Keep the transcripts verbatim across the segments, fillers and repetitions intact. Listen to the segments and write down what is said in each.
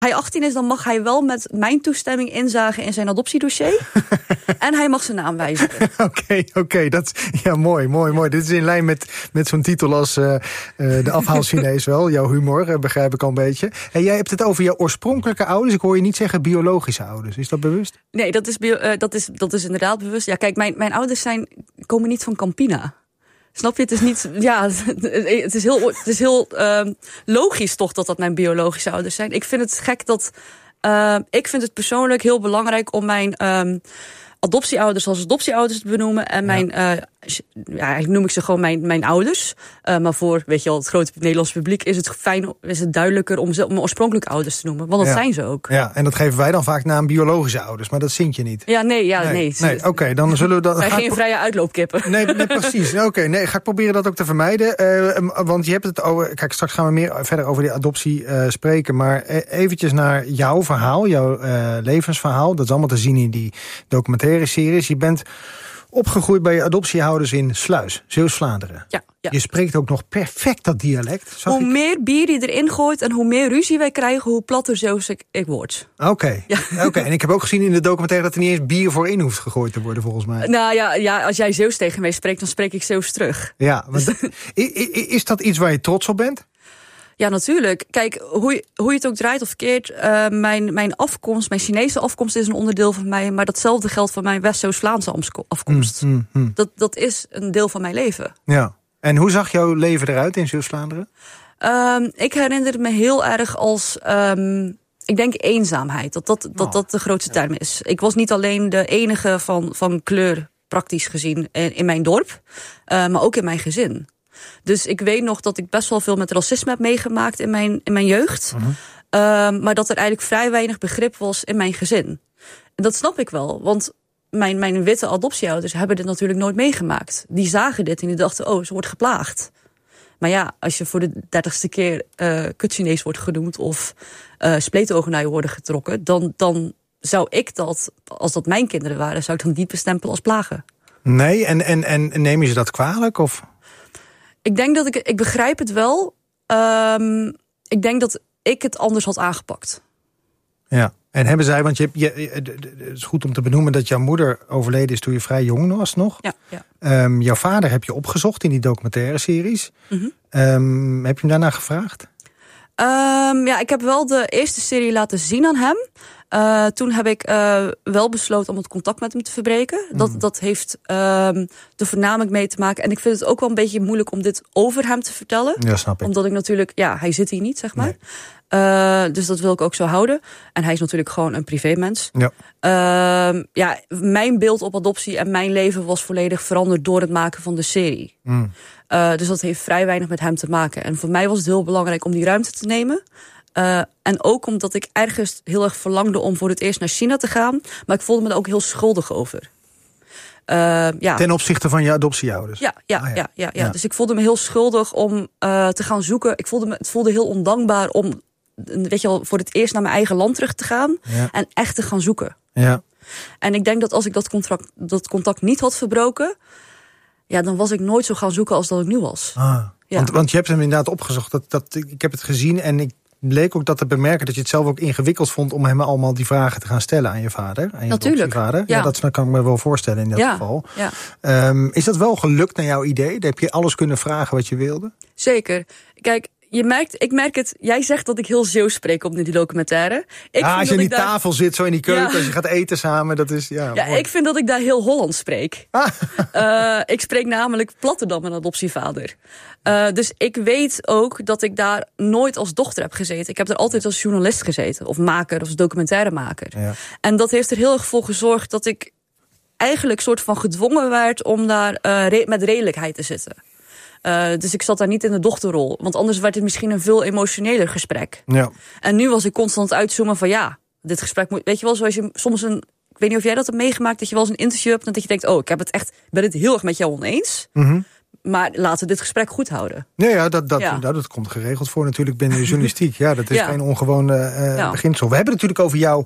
hij achttien is, dan mag hij wel met mijn toestemming inzagen in zijn adoptiedossier. En hij mag zijn naam wijzigen. Oké, oké. Okay, dat ja, mooi, mooi, mooi. Dit is in lijn met, met zo'n titel als uh, uh, de afhaal-Chinees wel. Jouw humor, uh, begrijp ik al een beetje. En jij hebt het over jouw oorspronkelijke ouders. Ik hoor je niet zeggen biologische ouders. Is dat bewust? Nee, dat is, bio, uh, dat is, dat is inderdaad bewust. Ja, kijk, mijn, mijn ouders zijn, komen niet van Campina. Snap je? Het is niet. Ja, het is heel, het is heel uh, logisch toch dat dat mijn biologische ouders zijn. Ik vind het gek dat. Uh, ik vind het persoonlijk heel belangrijk om mijn um, adoptieouders als adoptieouders te benoemen. En mijn, ja. Uh, ja, eigenlijk noem ik ze gewoon mijn, mijn ouders. Uh, maar voor, weet je wel, het grote Nederlandse publiek is het fijn, is het duidelijker om ze om mijn oorspronkelijke ouders te noemen. Want dat ja. zijn ze ook. Ja, en dat geven wij dan vaak naam biologische ouders, maar dat zint je niet. Ja, nee, ja, nee. Nee, nee oké, okay, dan zullen we dat. Wij geen pro- vrije uitloopkippen. Nee, nee precies. Oké, okay, nee, ga ik proberen dat ook te vermijden. Uh, want je hebt het over. Kijk, straks gaan we meer verder over die adoptie uh, spreken. Maar eventjes naar jouw verhaal, jouw uh, levensverhaal. Dat is allemaal te zien in die documentaire series. Je bent opgegroeid bij je adoptiehouders in Sluis, Zeeuws-Vlaanderen. Ja, ja. Je spreekt ook nog perfect dat dialect. Zag hoe ik? meer bier je erin gooit en hoe meer ruzie wij krijgen, hoe platter Zeeuws ik, ik word. Oké, okay. ja. okay. En ik heb ook gezien in de documentaire dat er niet eens bier voor in hoeft gegooid te worden, volgens mij. Nou ja, ja als jij Zeeuws tegen mij spreekt, dan spreek ik Zeeuws terug. Ja, maar dat, is dat iets waar je trots op bent? Ja, natuurlijk. Kijk, hoe je, hoe je het ook draait of keert, uh, mijn, mijn afkomst, mijn Chinese afkomst is een onderdeel van mij, maar datzelfde geldt voor mijn West-Zeeuws-Vlaamse afkomst. Mm, mm, mm. Dat, dat is een deel van mijn leven. Ja. En hoe zag jouw leven eruit in Zeeuws-Vlaanderen? Um, ik herinner het me heel erg als, um, ik denk eenzaamheid, dat dat, dat, oh. dat de grootste term is. Ik was niet alleen de enige van, van kleur, praktisch gezien, in, in mijn dorp, uh, maar ook in mijn gezin. Dus ik weet nog dat ik best wel veel met racisme heb meegemaakt in mijn, in mijn jeugd. Uh-huh. Uh, maar dat er eigenlijk vrij weinig begrip was in mijn gezin. En dat snap ik wel, want mijn, mijn witte adoptieouders hebben dit natuurlijk nooit meegemaakt. Die zagen dit en die dachten, oh, ze wordt geplaagd. Maar ja, als je voor de dertigste keer uh, kut-Chinees wordt genoemd of uh, spleetogen naar je worden getrokken, dan, dan zou ik dat, als dat mijn kinderen waren, zou ik dat niet bestempelen als plagen. Nee, en, en, en neem je ze dat kwalijk? Of? Ik denk dat ik, ik begrijp het wel. Um, ik denk dat ik het anders had aangepakt. Ja, en hebben zij, want je, je, het is goed om te benoemen dat jouw moeder overleden is toen je vrij jong was nog. Ja, ja. Um, jouw vader heb je opgezocht in die documentaire series. Mm-hmm. Um, heb je hem daarna gevraagd? Um, ja, ik heb wel de eerste serie laten zien aan hem. Uh, toen heb ik uh, wel besloten om het contact met hem te verbreken. Mm. Dat, dat heeft um, er voornamelijk mee te maken. En ik vind het ook wel een beetje moeilijk om dit over hem te vertellen. Ja, snap ik. Omdat ik natuurlijk, ja, hij zit hier niet, zeg maar. Nee. Uh, dus dat wil ik ook zo houden. En hij is natuurlijk gewoon een privémens. Ja. Uh, ja, mijn beeld op adoptie en mijn leven was volledig veranderd door het maken van de serie. Mm. Uh, dus dat heeft vrij weinig met hem te maken. En voor mij was het heel belangrijk om die ruimte te nemen. Uh, en ook omdat ik ergens heel erg verlangde om voor het eerst naar China te gaan. Maar ik voelde me er ook heel schuldig over. Uh, ja. Ten opzichte van je adoptieouders? Ja, ja, ah, ja. Ja, ja, ja. ja. Dus ik voelde me heel schuldig om uh, te gaan zoeken. Ik voelde me, het voelde heel ondankbaar om, weet je wel, voor het eerst naar mijn eigen land terug te gaan. Ja. En echt te gaan zoeken. Ja. En ik denk dat als ik dat, contract, dat contact niet had verbroken, ja, dan was ik nooit zo gaan zoeken als dat ik nu was. Ah, ja. want, want je hebt hem inderdaad opgezocht. Dat, dat, ik heb het gezien en ik bleek ook dat te bemerken dat je het zelf ook ingewikkeld vond om hem allemaal die vragen te gaan stellen aan je vader. Aan je Natuurlijk. Vader. Ja. ja, dat kan ik me wel voorstellen in dat ja. geval. Ja. Um, is dat wel gelukt naar jouw idee? Heb je alles kunnen vragen wat je wilde? Zeker. Kijk, je merkt, ik merk het, jij zegt dat ik heel Zeeuws spreek op die documentaire. Ik ja, als je aan die daar... tafel zit, zo in die keuken, ja. als je gaat eten samen, dat is, ja. Ja, mooi. ik vind dat ik daar heel Hollands spreek. Ah. uh, ik spreek namelijk platter dan mijn adoptievader. Uh, dus ik weet ook dat ik daar nooit als dochter heb gezeten. Ik heb er altijd als journalist gezeten, of maker, of als documentairemaker. Ja. En dat heeft er heel erg voor gezorgd dat ik eigenlijk soort van gedwongen werd om daar uh, re- met redelijkheid te zitten. Uh, dus ik zat daar niet in de dochterrol. Want anders werd het misschien een veel emotioneler gesprek. Ja. En nu was ik constant uitzoomen van ja, dit gesprek moet... Weet je wel, zoals je soms een... Ik weet niet of jij dat hebt meegemaakt, dat je wel eens een interview hebt en dat je denkt, oh, ik heb het echt, ben het heel erg met jou oneens. Mm-hmm. Maar laten we dit gesprek goed houden. Ja, ja, dat, dat, ja. dat, dat komt geregeld voor natuurlijk binnen de journalistiek. Ja, dat is ja. geen ongewone uh, ja. beginsel. We hebben het natuurlijk over jouw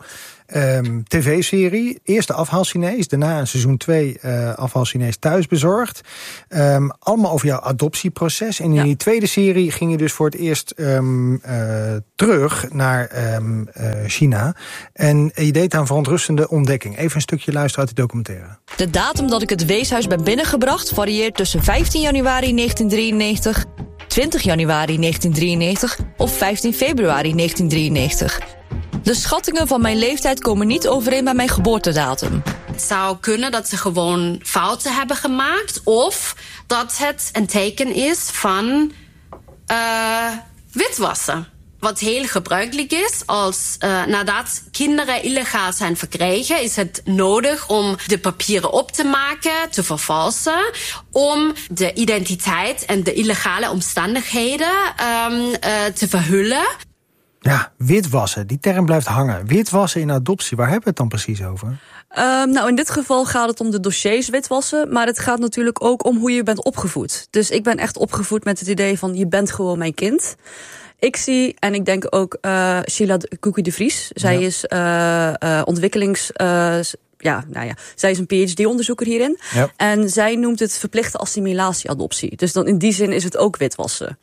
um, tv-serie. Eerst de Afhaal Chinees, daarna in seizoen twee uh, Afhaal Chinees thuisbezorgd. Um, allemaal over jouw adoptieproces. En in ja. die tweede serie ging je dus voor het eerst um, uh, terug naar um, uh, China. En je deed daar een verontrustende ontdekking. Even een stukje luisteren uit de documentaire. De datum dat ik het weeshuis ben binnengebracht varieert tussen vijftien januari negentien drieënnegentig... twintig januari negentien drieënnegentig of vijftien februari negentien drieënnegentig. De schattingen van mijn leeftijd komen niet overeen met mijn geboortedatum. Het zou kunnen dat ze gewoon fouten hebben gemaakt, of dat het een teken is van uh, witwassen. Wat heel gebruikelijk is, als uh, nadat kinderen illegaal zijn verkregen, is het nodig om de papieren op te maken, te vervalsen, om de identiteit en de illegale omstandigheden um, uh, te verhullen. Ja, witwassen, die term blijft hangen. Witwassen in adoptie, waar hebben we het dan precies over? Um, nou, in dit geval gaat het om de dossiers witwassen, maar het gaat natuurlijk ook om hoe je bent opgevoed. Dus ik ben echt opgevoed met het idee van, je bent gewoon mijn kind. Ik zie, en ik denk ook uh, Sheila Cookie de Vries. Zij ja. is uh, uh, ontwikkelings... Uh, ja, nou ja, zij is een P H D-onderzoeker hierin. Ja. En zij noemt het verplichte assimilatieadoptie. Dus dan in die zin is het ook witwassen.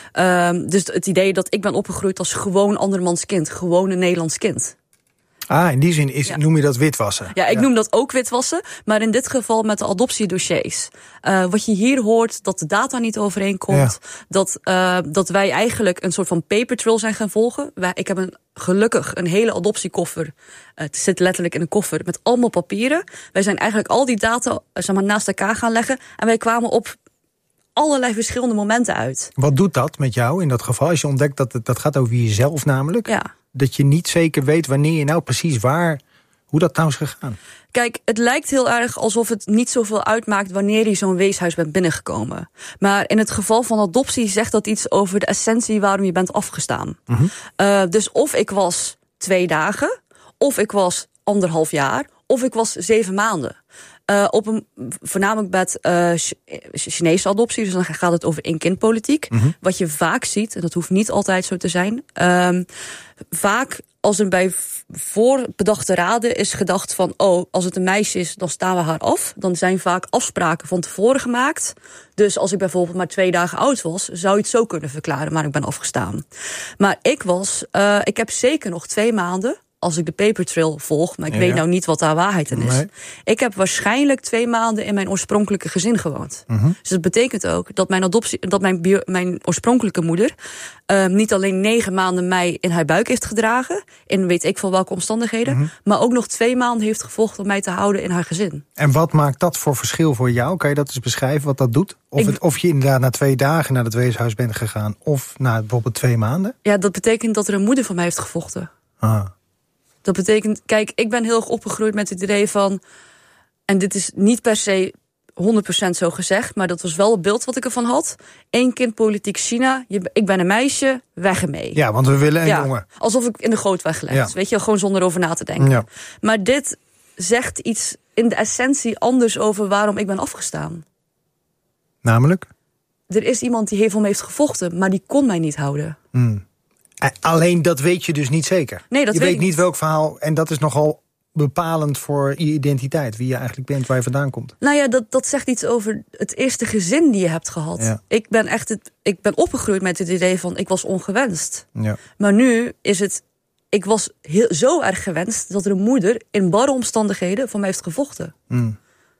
Um, dus het idee dat ik ben opgegroeid als gewoon andermans kind. Gewoon een Nederlands kind. Ah, in die zin is, ja. noem je dat witwassen? Ja, ik ja. noem dat ook witwassen. Maar in dit geval met de adoptiedossiers. Uh, wat je hier hoort, dat de data niet overeenkomt. Ja. Dat, uh, dat wij eigenlijk een soort van paper trail zijn gaan volgen. Wij, ik heb een, gelukkig een hele adoptiekoffer. Uh, het zit letterlijk in een koffer met allemaal papieren. Wij zijn eigenlijk al die data uh, zeg maar, naast elkaar gaan leggen. En wij kwamen op allerlei verschillende momenten uit. Wat doet dat met jou in dat geval? Als je ontdekt dat het, dat gaat over jezelf namelijk. Ja. Dat je niet zeker weet wanneer je nou precies waar, hoe dat nou is gegaan. Kijk, het lijkt heel erg alsof het niet zoveel uitmaakt wanneer je zo'n weeshuis bent binnengekomen. Maar in het geval van adoptie zegt dat iets over de essentie waarom je bent afgestaan. Mm-hmm. Uh, dus of ik was twee dagen, of ik was anderhalf jaar, of ik was zeven maanden. Uh, op een, voornamelijk met uh, Chinese adoptie, dus dan gaat het over één-kindpolitiek. Mm-hmm. Wat je vaak ziet, en dat hoeft niet altijd zo te zijn. Um, vaak als er bij voorbedachte raden is gedacht van, oh, als het een meisje is, dan staan we haar af. Dan zijn vaak afspraken van tevoren gemaakt. Dus als ik bijvoorbeeld maar twee dagen oud was, zou je het zo kunnen verklaren, maar ik ben afgestaan. Maar ik was, uh, ik heb zeker nog twee maanden, als ik de paper trail volg, maar ik ja. weet nou niet wat daar waarheid in is. Nee. Ik heb waarschijnlijk twee maanden in mijn oorspronkelijke gezin gewoond. Mm-hmm. Dus dat betekent ook dat mijn adoptie, dat mijn, bio, mijn oorspronkelijke moeder uh, niet alleen negen maanden mij in haar buik heeft gedragen, in weet ik van welke omstandigheden, mm-hmm. maar ook nog twee maanden heeft gevolgd om mij te houden in haar gezin. En wat maakt dat voor verschil voor jou? Kan je dat eens beschrijven, wat dat doet? Of, ik, het, of je inderdaad na twee dagen naar het weeshuis bent gegaan, of na bijvoorbeeld twee maanden? Ja, dat betekent dat er een moeder van mij heeft gevochten. Ah. Dat betekent, kijk, ik ben heel erg opgegroeid met het idee van, en dit is niet per se honderd procent zo gezegd, maar dat was wel het beeld wat ik ervan had. Eén kind politiek China, je, ik ben een meisje, weg ermee. Ja, want we willen een ja, jongen. Alsof ik in de goot weggelegd, ja. weet je, gewoon zonder over na te denken. Ja. Maar dit zegt iets in de essentie anders over waarom ik ben afgestaan. Namelijk? Er is iemand die heel veel mee heeft gevochten, maar die kon mij niet houden. Hmm. Alleen dat weet je dus niet zeker. Nee, dat je weet, weet niet niet welk verhaal. En dat is nogal bepalend voor je identiteit. Wie je eigenlijk bent, waar je vandaan komt. Nou ja, dat, dat zegt iets over het eerste gezin die je hebt gehad. Ja. Ik ben echt het, ik ben opgegroeid met het idee van, ik was ongewenst. Ja. Maar nu is het, ik was heel, zo erg gewenst dat er een moeder in barre omstandigheden voor mij heeft gevochten. Mm.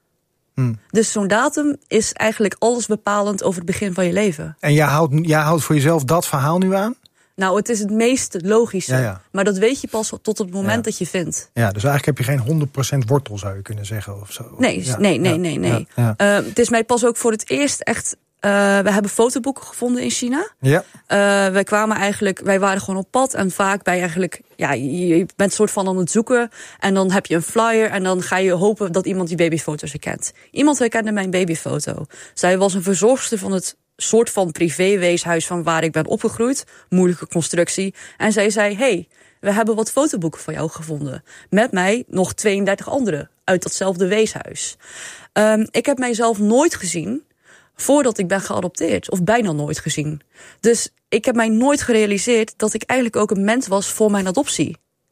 Mm. Dus zo'n datum is eigenlijk alles bepalend over het begin van je leven. En jij houdt, jij houdt voor jezelf dat verhaal nu aan? Nou, het is het meest logische. Ja, ja. Maar dat weet je pas tot op het moment ja. dat je vindt. Ja, dus eigenlijk heb je geen honderd procent wortel, zou je kunnen zeggen. Of zo. Nee, ja. nee, nee, ja. nee. nee. Ja. Ja. Uh, het is mij pas ook voor het eerst echt, Uh, we hebben fotoboeken gevonden in China. Ja. Uh, wij kwamen eigenlijk, wij waren gewoon op pad. En vaak bij eigenlijk, ja, je bent soort van aan het zoeken. En dan heb je een flyer. En dan ga je hopen dat iemand die babyfoto's herkent. Iemand herkende mijn babyfoto. Zij was een verzorgster van het soort van privéweeshuis van waar ik ben opgegroeid. Moeilijke constructie. En zij zei, hey, we hebben wat fotoboeken van jou gevonden. Met mij nog tweeëndertig anderen uit datzelfde weeshuis. Um, ik heb mijzelf nooit gezien voordat ik ben geadopteerd. Of bijna nooit gezien. Dus ik heb mij nooit gerealiseerd dat ik eigenlijk ook een mens was voor mijn adoptie.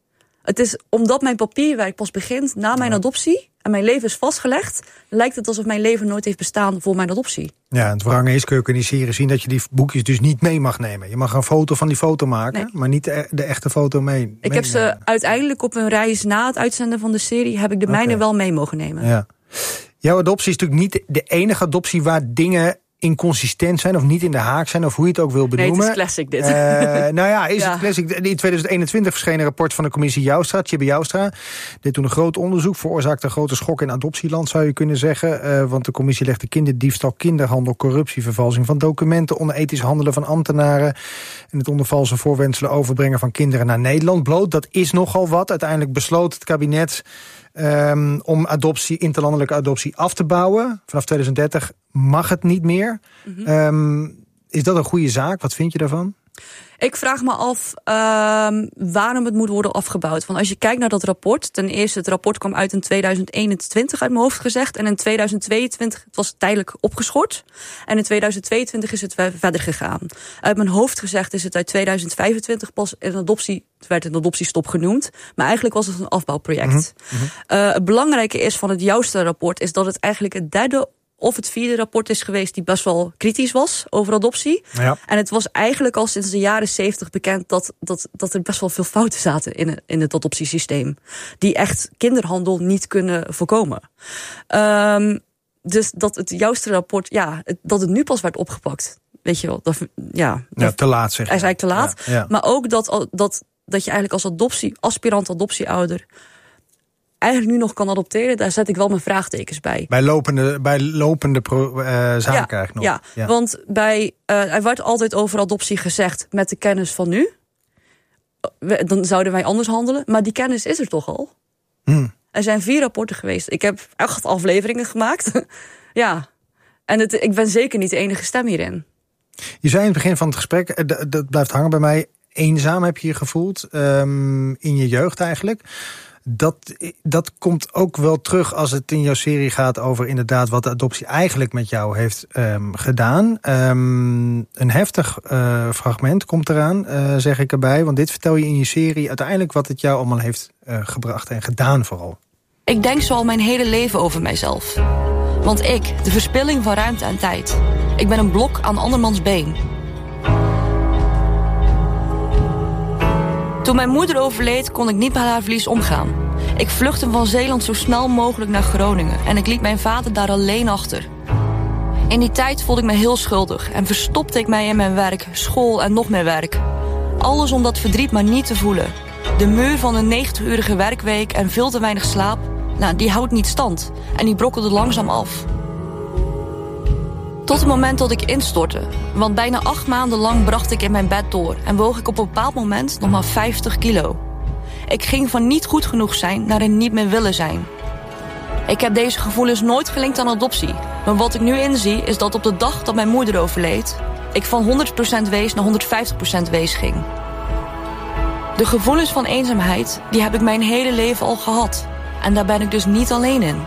Het is omdat mijn papierwerk pas begint na mijn ja. adoptie en mijn leven is vastgelegd, lijkt het alsof mijn leven nooit heeft bestaan voor mijn adoptie. Ja, en het wrange is, kun je ook in die serie zien dat je die boekjes dus niet mee mag nemen. Je mag een foto van die foto maken, nee. maar niet de, de echte foto mee. Ik heb ze uiteindelijk op een reis na het uitzenden van de serie, heb ik de okay. mijne wel mee mogen nemen. Ja. Jouw adoptie is natuurlijk niet de enige adoptie waar dingen inconsistent zijn of niet in de haak zijn, of hoe je het ook wil benoemen. Nee, het is classic dit. Uh, nou ja, is ja. het classic. In tweeduizend eenentwintig verscheen een rapport van de commissie Joustra, Tjibbe Joustra. Dit toen een groot onderzoek, veroorzaakte een grote schok in adoptieland, zou je kunnen zeggen. Uh, want de commissie legde kinderdiefstal, kinderhandel, corruptie, vervalsing van documenten, onethisch handelen van ambtenaren en het onder valse voorwendselen overbrengen van kinderen naar Nederland bloot. Dat is nogal wat. Uiteindelijk besloot het kabinet Um, om adoptie, interlandelijke adoptie af te bouwen. Vanaf tweeduizend dertig mag het niet meer. Mm-hmm. Um, is dat een goede zaak? Wat vind je daarvan? Ik vraag me af um, waarom het moet worden afgebouwd. Want als je kijkt naar dat rapport, ten eerste, het rapport kwam uit in tweeduizend eenentwintig uit mijn hoofd gezegd. En in tweeduizend tweeëntwintig, het was tijdelijk opgeschort. En in tweeduizend tweeëntwintig is het verder gegaan. Uit mijn hoofd gezegd is het uit tweeduizend vijfentwintig pas een adoptie, het werd een adoptiestop genoemd. Maar eigenlijk was het een afbouwproject. Mm-hmm. Uh, het belangrijke is van het Joustra-rapport is dat het eigenlijk het derde of het vierde rapport is geweest die best wel kritisch was over adoptie. Ja. En het was eigenlijk al sinds de jaren zeventig bekend dat, dat, dat er best wel veel fouten zaten in, in het adoptiesysteem. Die echt kinderhandel niet kunnen voorkomen. Um, dus dat het Joustra-rapport, ja, het, dat het nu pas werd opgepakt. Weet je wel, dat, ja, ja, te laat zeg je. Is eigenlijk te laat. Ja, ja. Maar ook dat, dat, dat je eigenlijk als adoptie, aspirant adoptieouder eigenlijk nu nog kan adopteren, daar zet ik wel mijn vraagtekens bij. Bij lopende, bij lopende pro, uh, zaken ja, eigenlijk nog. Ja, ja. Want bij, uh, er wordt altijd over adoptie gezegd met de kennis van nu. We, dan zouden wij anders handelen. Maar die kennis is er toch al? Hmm. Er zijn vier rapporten geweest. Ik heb acht afleveringen gemaakt. Ja, en het, ik ben zeker niet de enige stem hierin. Je zei in het begin van het gesprek, dat, dat blijft hangen bij mij, eenzaam heb je je gevoeld um, in je jeugd eigenlijk. Dat, dat komt ook wel terug als het in jouw serie gaat over inderdaad wat de adoptie eigenlijk met jou heeft um, gedaan. Um, een heftig uh, fragment komt eraan, uh, zeg ik erbij. Want dit vertel je in je serie uiteindelijk wat het jou allemaal heeft uh, gebracht en gedaan vooral. Ik denk zo al mijn hele leven over mijzelf. Want ik, de verspilling van ruimte en tijd. Ik ben een blok aan andermans been. Toen mijn moeder overleed, kon ik niet met haar verlies omgaan. Ik vluchtte van Zeeland zo snel mogelijk naar Groningen en ik liet mijn vader daar alleen achter. In die tijd voelde ik me heel schuldig en verstopte ik mij in mijn werk, school en nog meer werk. Alles om dat verdriet maar niet te voelen. De muur van een negentig-urige werkweek en veel te weinig slaap, nou, die houdt niet stand en die brokkelde langzaam af. Tot het moment dat ik instortte. Want bijna acht maanden lang bracht ik in mijn bed door en woog ik op een bepaald moment nog maar vijftig kilo. Ik ging van niet goed genoeg zijn naar een niet meer willen zijn. Ik heb deze gevoelens nooit gelinkt aan adoptie. Maar wat ik nu inzie is dat op de dag dat mijn moeder overleed, ik van honderd procent wees naar honderdvijftig procent wees ging. De gevoelens van eenzaamheid, die heb ik mijn hele leven al gehad. En daar ben ik dus niet alleen in.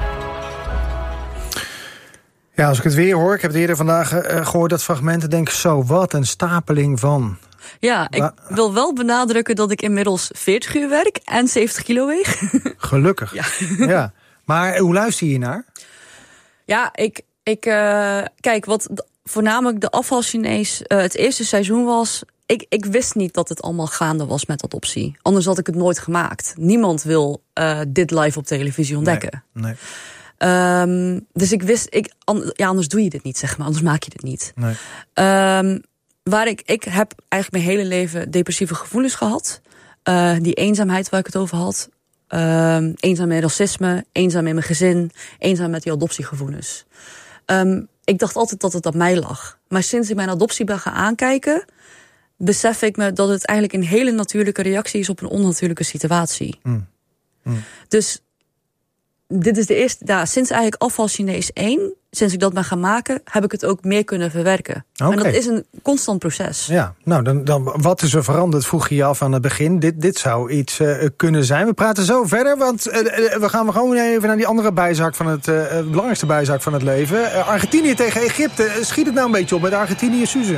Ja, als ik het weer hoor, ik heb het eerder vandaag uh, gehoord, dat fragmenten, denk ik zo, wat een stapeling van. Ja, ik Wa- wil wel benadrukken dat ik inmiddels veertig uur werk en zeventig kilo weeg. Gelukkig. Ja. Ja. Maar hoe luister je naar? Ja, ik, ik uh, kijk, wat de, voornamelijk de afvalchinees uh, het eerste seizoen was, ik, ik wist niet dat het allemaal gaande was met adoptie. Anders had ik het nooit gemaakt. Niemand wil uh, dit live op televisie ontdekken. Nee, nee. Um, dus ik wist, ik, an, ja, anders doe je dit niet, zeg maar. Anders maak je dit niet. Nee. Um, waar ik, ik heb eigenlijk mijn hele leven depressieve gevoelens gehad. Uh, die eenzaamheid waar ik het over had. Um, eenzaam met racisme, eenzaam in mijn gezin, eenzaam met die adoptiegevoelens. Um, ik dacht altijd dat het aan mij lag. Maar sinds ik mijn adoptie ben gaan aankijken, besef ik me dat het eigenlijk een hele natuurlijke reactie is op een onnatuurlijke situatie. Mm. Mm. Dus dit is de eerste, ja, sinds eigenlijk afval Chinees één, sinds ik dat ben gaan maken, heb ik het ook meer kunnen verwerken. Okay. En dat is een constant proces. Ja, nou, dan, dan wat is er veranderd, vroeg je je af aan het begin. Dit, dit zou iets uh, kunnen zijn. We praten zo verder, want uh, we gaan gewoon even naar die andere bijzaak van het, uh, belangrijkste bijzaak van het leven. Uh, Argentinië tegen Egypte. Schiet het nou een beetje op met Argentinië, Suze?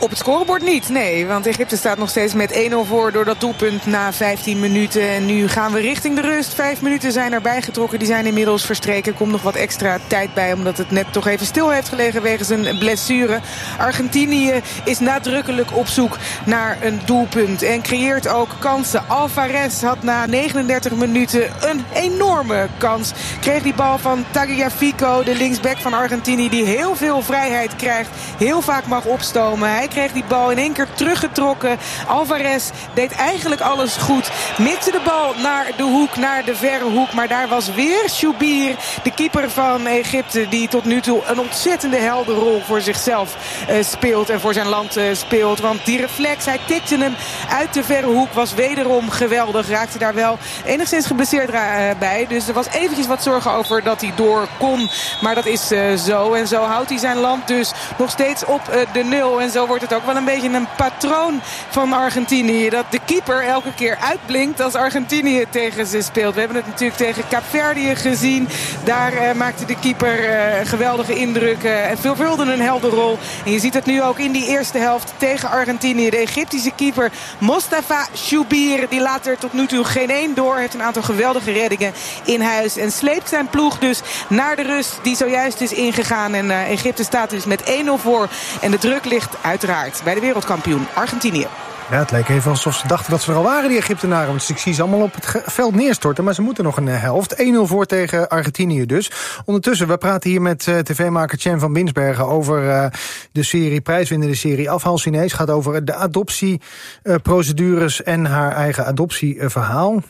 Op het scorebord niet, nee. Want Egypte staat nog steeds met één nul voor door dat doelpunt na vijftien minuten. En nu gaan we richting de rust. Vijf minuten zijn erbij getrokken. Die zijn inmiddels verstreken. Er komt nog wat extra tijd bij, omdat het net toch even stil heeft gelegen wegens een blessure. Argentinië is nadrukkelijk op zoek naar een doelpunt. En creëert ook kansen. Alvarez had na negenendertig minuten een enorme kans. Kreeg die bal van Tagliafico, de linksback van Argentinië, die heel veel vrijheid krijgt. Heel vaak mag opstomen. Hij kreeg die bal in één keer teruggetrokken. Alvarez deed eigenlijk alles goed. Mikte de bal naar de hoek, naar de verre hoek. Maar daar was weer Choubir, de keeper van Egypte, die tot nu toe een ontzettende heldenrol voor zichzelf uh, speelt en voor zijn land uh, speelt. Want die reflex, hij tikte hem uit de verre hoek, was wederom geweldig. Raakte daar wel enigszins geblesseerd uh, bij. Dus er was eventjes wat zorgen over dat hij door kon. Maar dat is uh, zo. En zo houdt hij zijn land dus nog steeds op uh, de nul. En zo wordt het ook wel een beetje een patroon van Argentinië. Dat de keeper elke keer uitblinkt als Argentinië tegen ze speelt. We hebben het natuurlijk tegen Kaapverdië gezien. Daar uh, maakte de keeper uh, geweldige indruk. Uh, en vervulde een helderrol. En je ziet het nu ook in die eerste helft tegen Argentinië. De Egyptische keeper Mostafa Choubir, die laat er tot nu toe geen één door. Heeft een aantal geweldige reddingen in huis. En sleept zijn ploeg dus naar de rust die zojuist is ingegaan. En uh, Egypte staat dus met één nul voor. En de druk ligt uiteraard bij de wereldkampioen Argentinië. Ja, het leek even alsof ze dachten dat ze er al waren, die Egyptenaren. Want ik zie ze allemaal op het veld neerstorten. Maar ze moeten nog een helft. één nul voor tegen Argentinië dus. Ondertussen, we praten hier met uh, tv-maker Chen van Binsbergen over uh, de serie, prijswinnende serie Afhaal Chinees. Gaat over de adoptieprocedures uh, en haar eigen adoptieverhaal.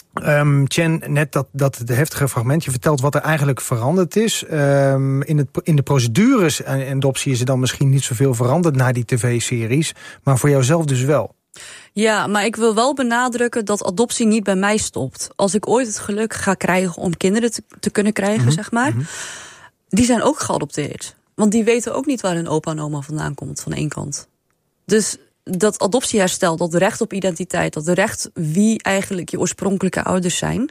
Um, Chen, net dat, dat de heftige fragment, je vertelt wat er eigenlijk veranderd is. Um, in, het, in de procedures en adoptie is er dan misschien niet zoveel veranderd na die tv-series. Maar voor jouzelf dus wel. Ja, maar ik wil wel benadrukken dat adoptie niet bij mij stopt. Als ik ooit het geluk ga krijgen om kinderen te, te kunnen krijgen, mm-hmm. zeg maar. Mm-hmm. Die zijn ook geadopteerd. Want die weten ook niet waar hun opa en oma vandaan komt van één kant. Dus dat adoptieherstel, dat recht op identiteit, dat recht wie eigenlijk je oorspronkelijke ouders zijn.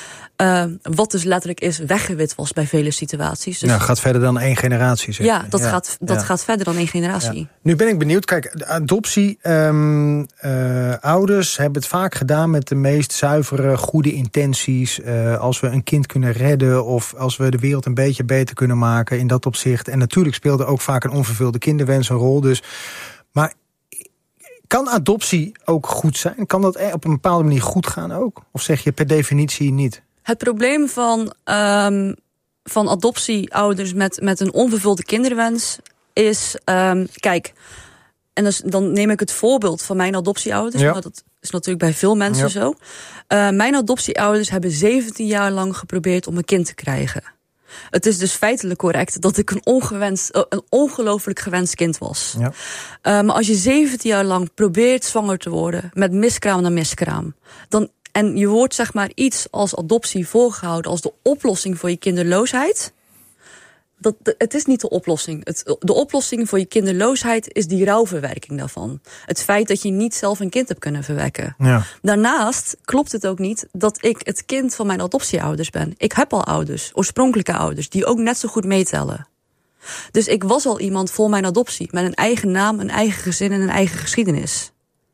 Uh, wat dus letterlijk is weggewit was bij vele situaties. Dus ja, gaat verder dan één generatie. Zeg. Ja, dat, ja. Gaat, dat ja. gaat verder dan één generatie. Ja. Nu ben ik benieuwd. Kijk, de adoptie, um, uh, ouders hebben het vaak gedaan met de meest zuivere, goede intenties. Uh, als we een kind kunnen redden of als we de wereld een beetje beter kunnen maken in dat opzicht. En natuurlijk speelde ook vaak een onvervulde kinderwens een rol. Dus, maar kan adoptie ook goed zijn? Kan dat op een bepaalde manier goed gaan ook? Of zeg je per definitie niet? Het probleem van, um, van adoptieouders met, met een onvervulde kinderwens is, um, kijk, en dus, dan neem ik het voorbeeld van mijn adoptieouders, ja. maar dat is natuurlijk bij veel mensen ja. zo. Uh, mijn adoptieouders hebben zeventien jaar lang geprobeerd om een kind te krijgen. Het is dus feitelijk correct dat ik een, ongewenst, een ongelooflijk gewenst kind was. Ja. Uh, maar als je zeventien jaar lang probeert zwanger te worden met miskraam na miskraam, dan en je wordt zeg maar iets als adoptie voorgehouden als de oplossing voor je kinderloosheid. Dat, het is niet de oplossing. Het, de oplossing voor je kinderloosheid is die rouwverwerking daarvan. Het feit dat je niet zelf een kind hebt kunnen verwekken. Ja. Daarnaast klopt het ook niet dat ik het kind van mijn adoptieouders ben. Ik heb al ouders, oorspronkelijke ouders, die ook net zo goed meetellen. Dus ik was al iemand voor mijn adoptie, met een eigen naam, een eigen gezin en een eigen geschiedenis.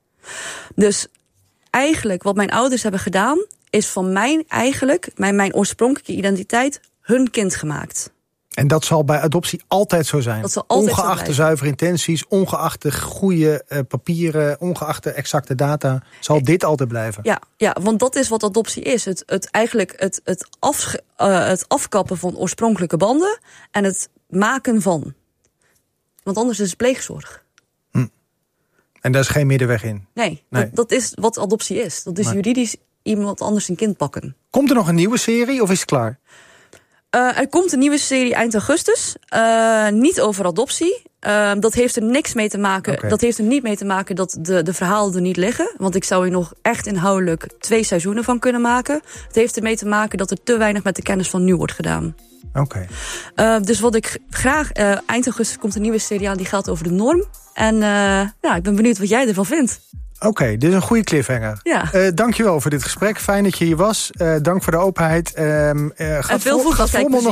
Dus eigenlijk wat mijn ouders hebben gedaan, is van mijn eigenlijk, mijn, mijn oorspronkelijke identiteit, hun kind gemaakt. En dat zal bij adoptie altijd zo zijn. Dat zal altijd ongeacht zo de zuivere intenties, ongeacht de goede uh, papieren, ongeacht de exacte data, zal dit altijd blijven. Ja, ja, want dat is wat adoptie is. Het, het, eigenlijk het, het, af, uh, het afkappen van oorspronkelijke banden en het maken van. Want anders is het pleegzorg. Hm. En daar is geen middenweg in? Nee, nee. Dat, dat is wat adoptie is. Dat is maar juridisch iemand anders een kind pakken. Komt er nog een nieuwe serie of is het klaar? Uh, er komt een nieuwe serie eind augustus. Uh, niet over adoptie. Uh, dat heeft er niks mee te maken. Okay. Dat heeft er niet mee te maken dat de, de verhalen er niet liggen. Want ik zou hier nog echt inhoudelijk twee seizoenen van kunnen maken. Het heeft ermee te maken dat er te weinig met de kennis van nu wordt gedaan. Oké. Okay. Uh, dus wat ik graag... Uh, eind augustus komt een nieuwe serie aan die gaat over de norm. En uh, ja, ik ben benieuwd wat jij ervan vindt. Oké, okay, dit is een goede cliffhanger. Ja. Uh, dankjewel voor dit gesprek. Fijn dat je hier was. Uh, dank voor de openheid. Uh, uh, gaat en veel voetbalkijkplezier. Gaat Voormel nog goed?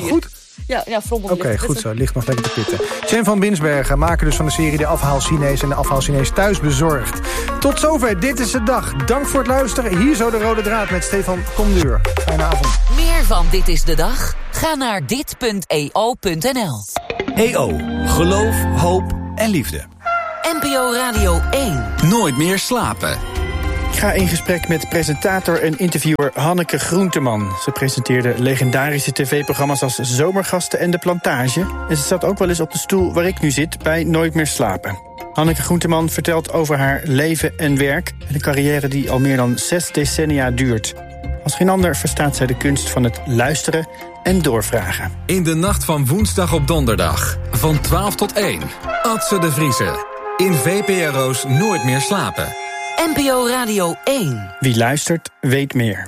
Ja, ja frommel. Oké, okay, goed zo. Ligt nog lekker te pitten. Jen van Binsbergen, maker dus van de serie De Afhaal Chinees en De Afhaal Chinees thuis bezorgd. Tot zover, dit is de dag. Dank voor het luisteren. Hier zo de rode draad met Stefan Komduur. Fijne avond. Meer van Dit is de Dag? Ga naar dit punt e o punt n l. E O. Geloof, hoop en liefde. N P O Radio één. Nooit meer slapen. Ik ga in gesprek met presentator en interviewer Hanneke Groenteman. Ze presenteerde legendarische tv-programma's als Zomergasten en De Plantage. En ze zat ook wel eens op de stoel waar ik nu zit, bij Nooit meer slapen. Hanneke Groenteman vertelt over haar leven en werk en een carrière die al meer dan zes decennia duurt. Als geen ander verstaat zij de kunst van het luisteren en doorvragen. In de nacht van woensdag op donderdag, van twaalf tot één. Adse de Vriese. In V P R O's Nooit meer slapen. N P O Radio één. Wie luistert, weet meer.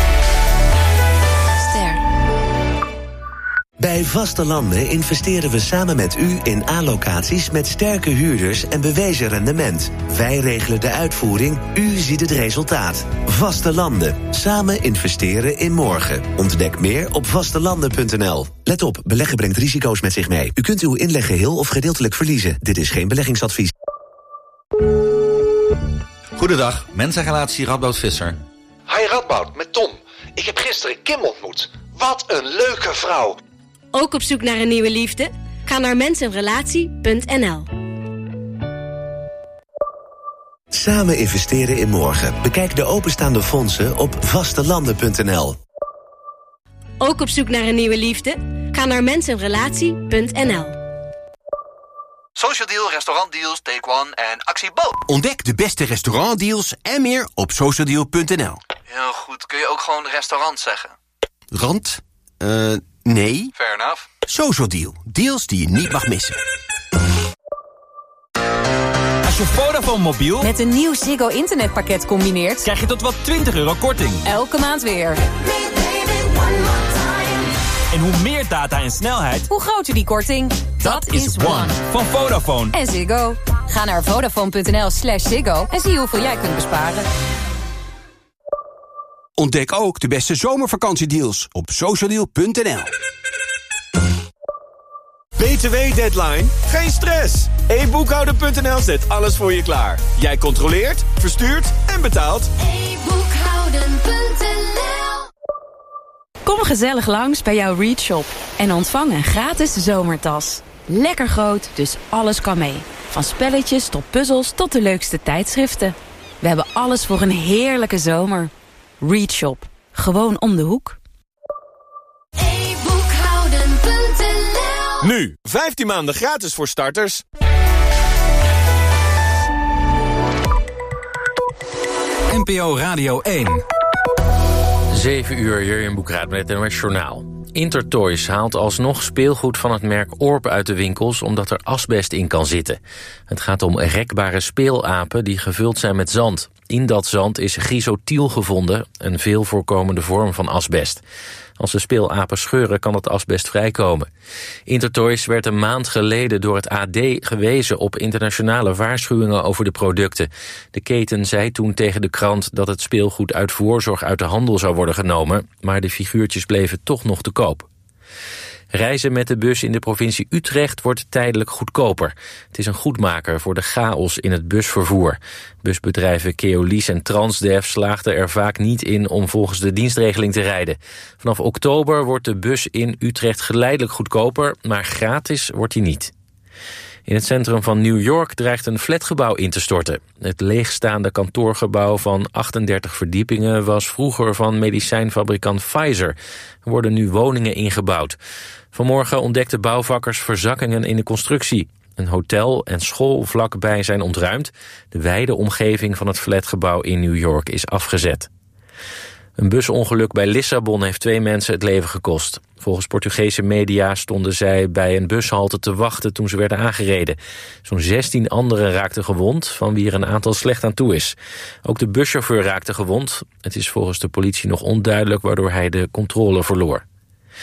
Ster. Bij Vaste Landen investeren we samen met u in A-locaties met sterke huurders en bewezen rendement. Wij regelen de uitvoering, u ziet het resultaat. Vaste Landen. Samen investeren in morgen. Ontdek meer op vastelanden punt n l. Let op, beleggen brengt risico's met zich mee. U kunt uw inleg geheel of gedeeltelijk verliezen. Dit is geen beleggingsadvies. Goedendag, mensenrelatie Radboud Visser. Hi Radboud, met Tom. Ik heb gisteren Kim ontmoet. Wat een leuke vrouw. Ook op zoek naar een nieuwe liefde? Ga naar mensenrelatie punt n l. Samen investeren in morgen. Bekijk de openstaande fondsen op vastelanden punt n l. Ook op zoek naar een nieuwe liefde? Ga naar mensenrelatie punt n l. Social Deal, restaurantdeals, Take One en Actie Bo. Ontdek de beste restaurantdeals en meer op socialdeal punt n l. Heel goed, kun je ook gewoon restaurant zeggen? Rand? Eh, uh, nee. Fair enough. Social Deal, deals die je niet mag missen. Als je Vodafone mobiel met een nieuw Ziggo internetpakket combineert, krijg je tot wel twintig euro korting. Elke maand weer. En hoe meer data en snelheid, hoe groter die korting. Dat, Dat is One. Van Vodafone. En Ziggo. Ga naar vodafone punt n l slash Ziggo en zie hoeveel jij kunt besparen. Ontdek ook de beste zomervakantiedeals op socialdeal punt n l. B T W-deadline? Geen stress. e boekhouder punt n l zet alles voor je klaar. Jij controleert, verstuurt en betaalt. e boekhouden punt n l. Kom gezellig langs bij jouw Read Shop en ontvang een gratis zomertas. Lekker groot, dus alles kan mee. Van spelletjes tot puzzels tot de leukste tijdschriften. We hebben alles voor een heerlijke zomer. Read Shop. Gewoon om de hoek. e boekhouden punt n l. Nu, vijftien maanden gratis voor starters. N P O Radio één. zeven uur, Jurjen Boekraat met het N O S Journaal. Intertoys haalt alsnog speelgoed van het merk Orb uit de winkels omdat er asbest in kan zitten. Het gaat om rekbare speelapen die gevuld zijn met zand. In dat zand is chrysotiel gevonden, een veel voorkomende vorm van asbest. Als de speelapen scheuren kan het asbest vrijkomen. Intertoys werd een maand geleden door het A D gewezen op internationale waarschuwingen over de producten. De keten zei toen tegen de krant dat het speelgoed uit voorzorg uit de handel zou worden genomen, maar de figuurtjes bleven toch nog te koop. Reizen met de bus in de provincie Utrecht wordt tijdelijk goedkoper. Het is een goedmaker voor de chaos in het busvervoer. Busbedrijven Keolis en Transdev slaagden er vaak niet in om volgens de dienstregeling te rijden. Vanaf oktober wordt de bus in Utrecht geleidelijk goedkoper, maar gratis wordt die niet. In het centrum van New York dreigt een flatgebouw in te storten. Het leegstaande kantoorgebouw van achtendertig verdiepingen was vroeger van medicijnfabrikant Pfizer. Er worden nu woningen ingebouwd. Vanmorgen ontdekten bouwvakkers verzakkingen in de constructie. Een hotel en school vlakbij zijn ontruimd. De wijde omgeving van het flatgebouw in New York is afgezet. Een busongeluk bij Lissabon heeft twee mensen het leven gekost. Volgens Portugese media stonden zij bij een bushalte te wachten toen ze werden aangereden. Zo'n zestien anderen raakten gewond, van wie er een aantal slecht aan toe is. Ook de buschauffeur raakte gewond. Het is volgens de politie nog onduidelijk waardoor hij de controle verloor.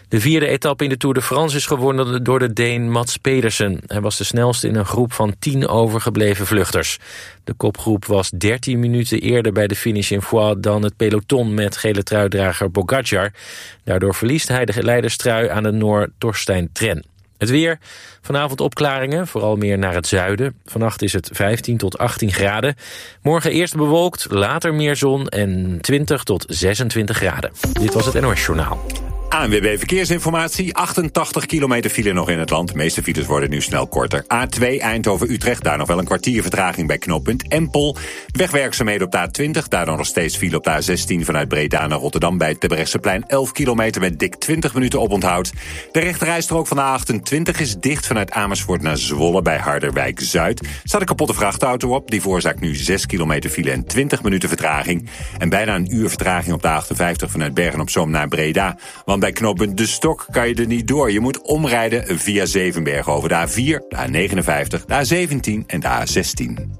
De vierde etappe in de Tour de France is gewonnen door de Deen Mats Pedersen. Hij was de snelste in een groep van tien overgebleven vluchters. De kopgroep was dertien minuten eerder bij de finish in Foix dan het peloton met gele truidrager Pogačar. Daardoor verliest hij de leiderstrui aan de Noor Torstein Tren. Het weer, vanavond opklaringen, vooral meer naar het zuiden. Vannacht is het vijftien tot achttien graden. Morgen eerst bewolkt, later meer zon en twintig tot zesentwintig graden. Dit was het N O S Journaal. A N W B Verkeersinformatie, achtentachtig kilometer file nog in het land. De meeste files worden nu snel korter. A twee Eindhoven-Utrecht, daar nog wel een kwartier vertraging bij knooppunt Empel. Wegwerkzaamheden op de A twintig, daardoor nog steeds file op de A zestien... vanuit Breda naar Rotterdam bij het Terbrechtseplein. elf kilometer met dik twintig minuten oponthoud. De rechterrijstrook van de A achtentwintig is dicht vanuit Amersfoort naar Zwolle bij Harderwijk-Zuid. Staat een kapotte vrachtauto op, die veroorzaakt nu zes kilometer file en twintig minuten vertraging. En bijna een uur vertraging op de A achtenvijftig vanuit Bergen-op-Zoom naar Breda. Want bij knooppunt De Stok kan je er niet door. Je moet omrijden via Zevenbergen over de A vier, de A negenenvijftig, de A zeventien en de A zestien.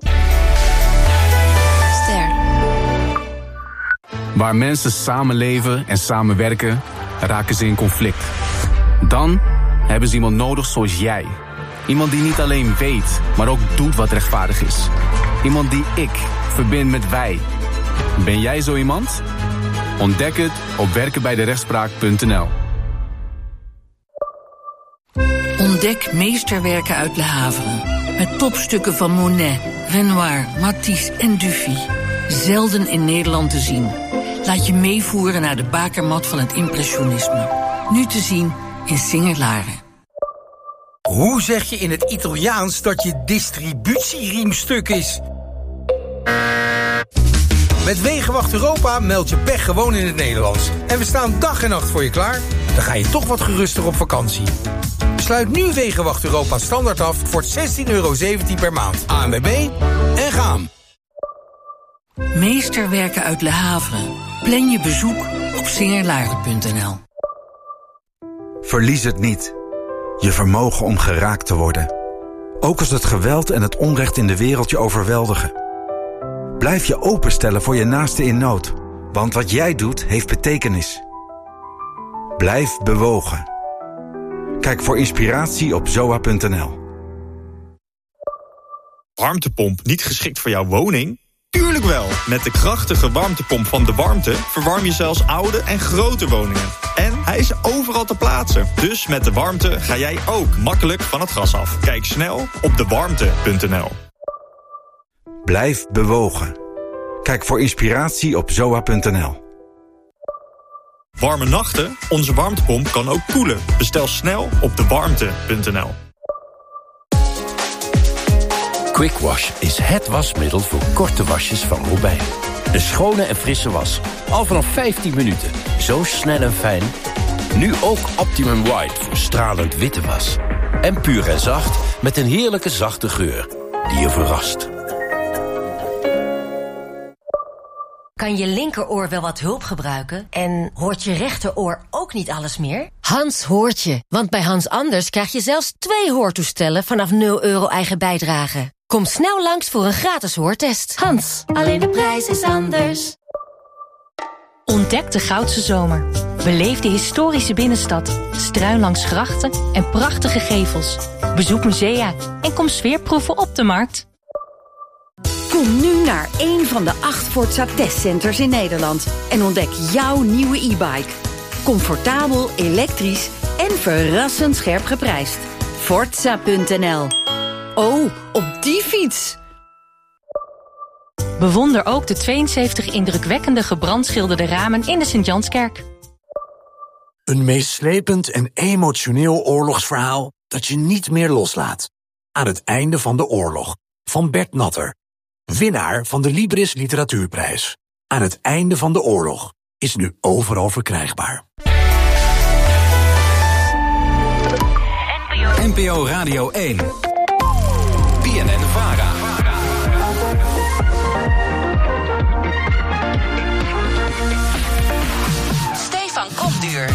Ster. Waar mensen samenleven en samenwerken, raken ze in conflict. Dan hebben ze iemand nodig zoals jij. Iemand die niet alleen weet, maar ook doet wat rechtvaardig is. Iemand die ik verbind met wij. Ben jij zo iemand? Ontdek het op werken bij de rechtspraak punt n l. Ontdek meesterwerken uit Le Havre. Met topstukken van Monet, Renoir, Matisse en Dufy. Zelden in Nederland te zien. Laat je meevoeren naar de bakermat van het impressionisme. Nu te zien in Singer-Laren. Hoe zeg je in het Italiaans dat je distributieriemstuk is? Met Wegenwacht Europa meld je pech gewoon in het Nederlands. En we staan dag en nacht voor je klaar. Dan ga je toch wat geruster op vakantie. Sluit nu Wegenwacht Europa standaard af voor zestien euro zeventien per maand. A N W B en gaan. Meesterwerken uit Le Havre. Plan je bezoek op singerlaren punt n l. Verlies het niet. Je vermogen om geraakt te worden. Ook als het geweld en het onrecht in de wereld je overweldigen. Blijf je openstellen voor je naaste in nood. Want wat jij doet, heeft betekenis. Blijf bewogen. Kijk voor inspiratie op zoa punt n l. Warmtepomp niet geschikt voor jouw woning? Tuurlijk wel! Met de krachtige warmtepomp van De Warmte verwarm je zelfs oude en grote woningen. En hij is overal te plaatsen. Dus met De Warmte ga jij ook makkelijk van het gas af. Kijk snel op de warmte punt n l. Blijf bewogen. Kijk voor inspiratie op zoa punt n l. Warme nachten? Onze warmtepomp kan ook koelen. Bestel snel op de warmte punt n l. Quick Wash is het wasmiddel voor korte wasjes van Robijn. Een schone en frisse was. Al vanaf vijftien minuten. Zo snel en fijn. Nu ook Optimum White voor stralend witte was. En puur en zacht met een heerlijke zachte geur die je verrast. Kan je linkeroor wel wat hulp gebruiken? En hoort je rechteroor ook niet alles meer? Hans hoort je, want bij Hans Anders krijg je zelfs twee hoortoestellen vanaf nul euro eigen bijdrage. Kom snel langs voor een gratis hoortest. Hans, alleen de prijs is anders. Ontdek de Goudse Zomer. Beleef de historische binnenstad, struin langs grachten en prachtige gevels. Bezoek musea en kom sfeerproeven op de markt. Kom nu naar één van de acht Forza testcenters in Nederland en ontdek jouw nieuwe e-bike. Comfortabel, elektrisch en verrassend scherp geprijsd. Forza punt n l. Oh, op die fiets! Bewonder ook de tweeënzeventig indrukwekkende gebrandschilderde ramen in de Sint-Janskerk. Een meeslepend en emotioneel oorlogsverhaal dat je niet meer loslaat. Aan het einde van de oorlog, van Bert Natter. Winnaar van de Libris Literatuurprijs. Aan het einde van de oorlog is nu overal verkrijgbaar. N P O Radio één. B N N Vara. Stefan Komduur.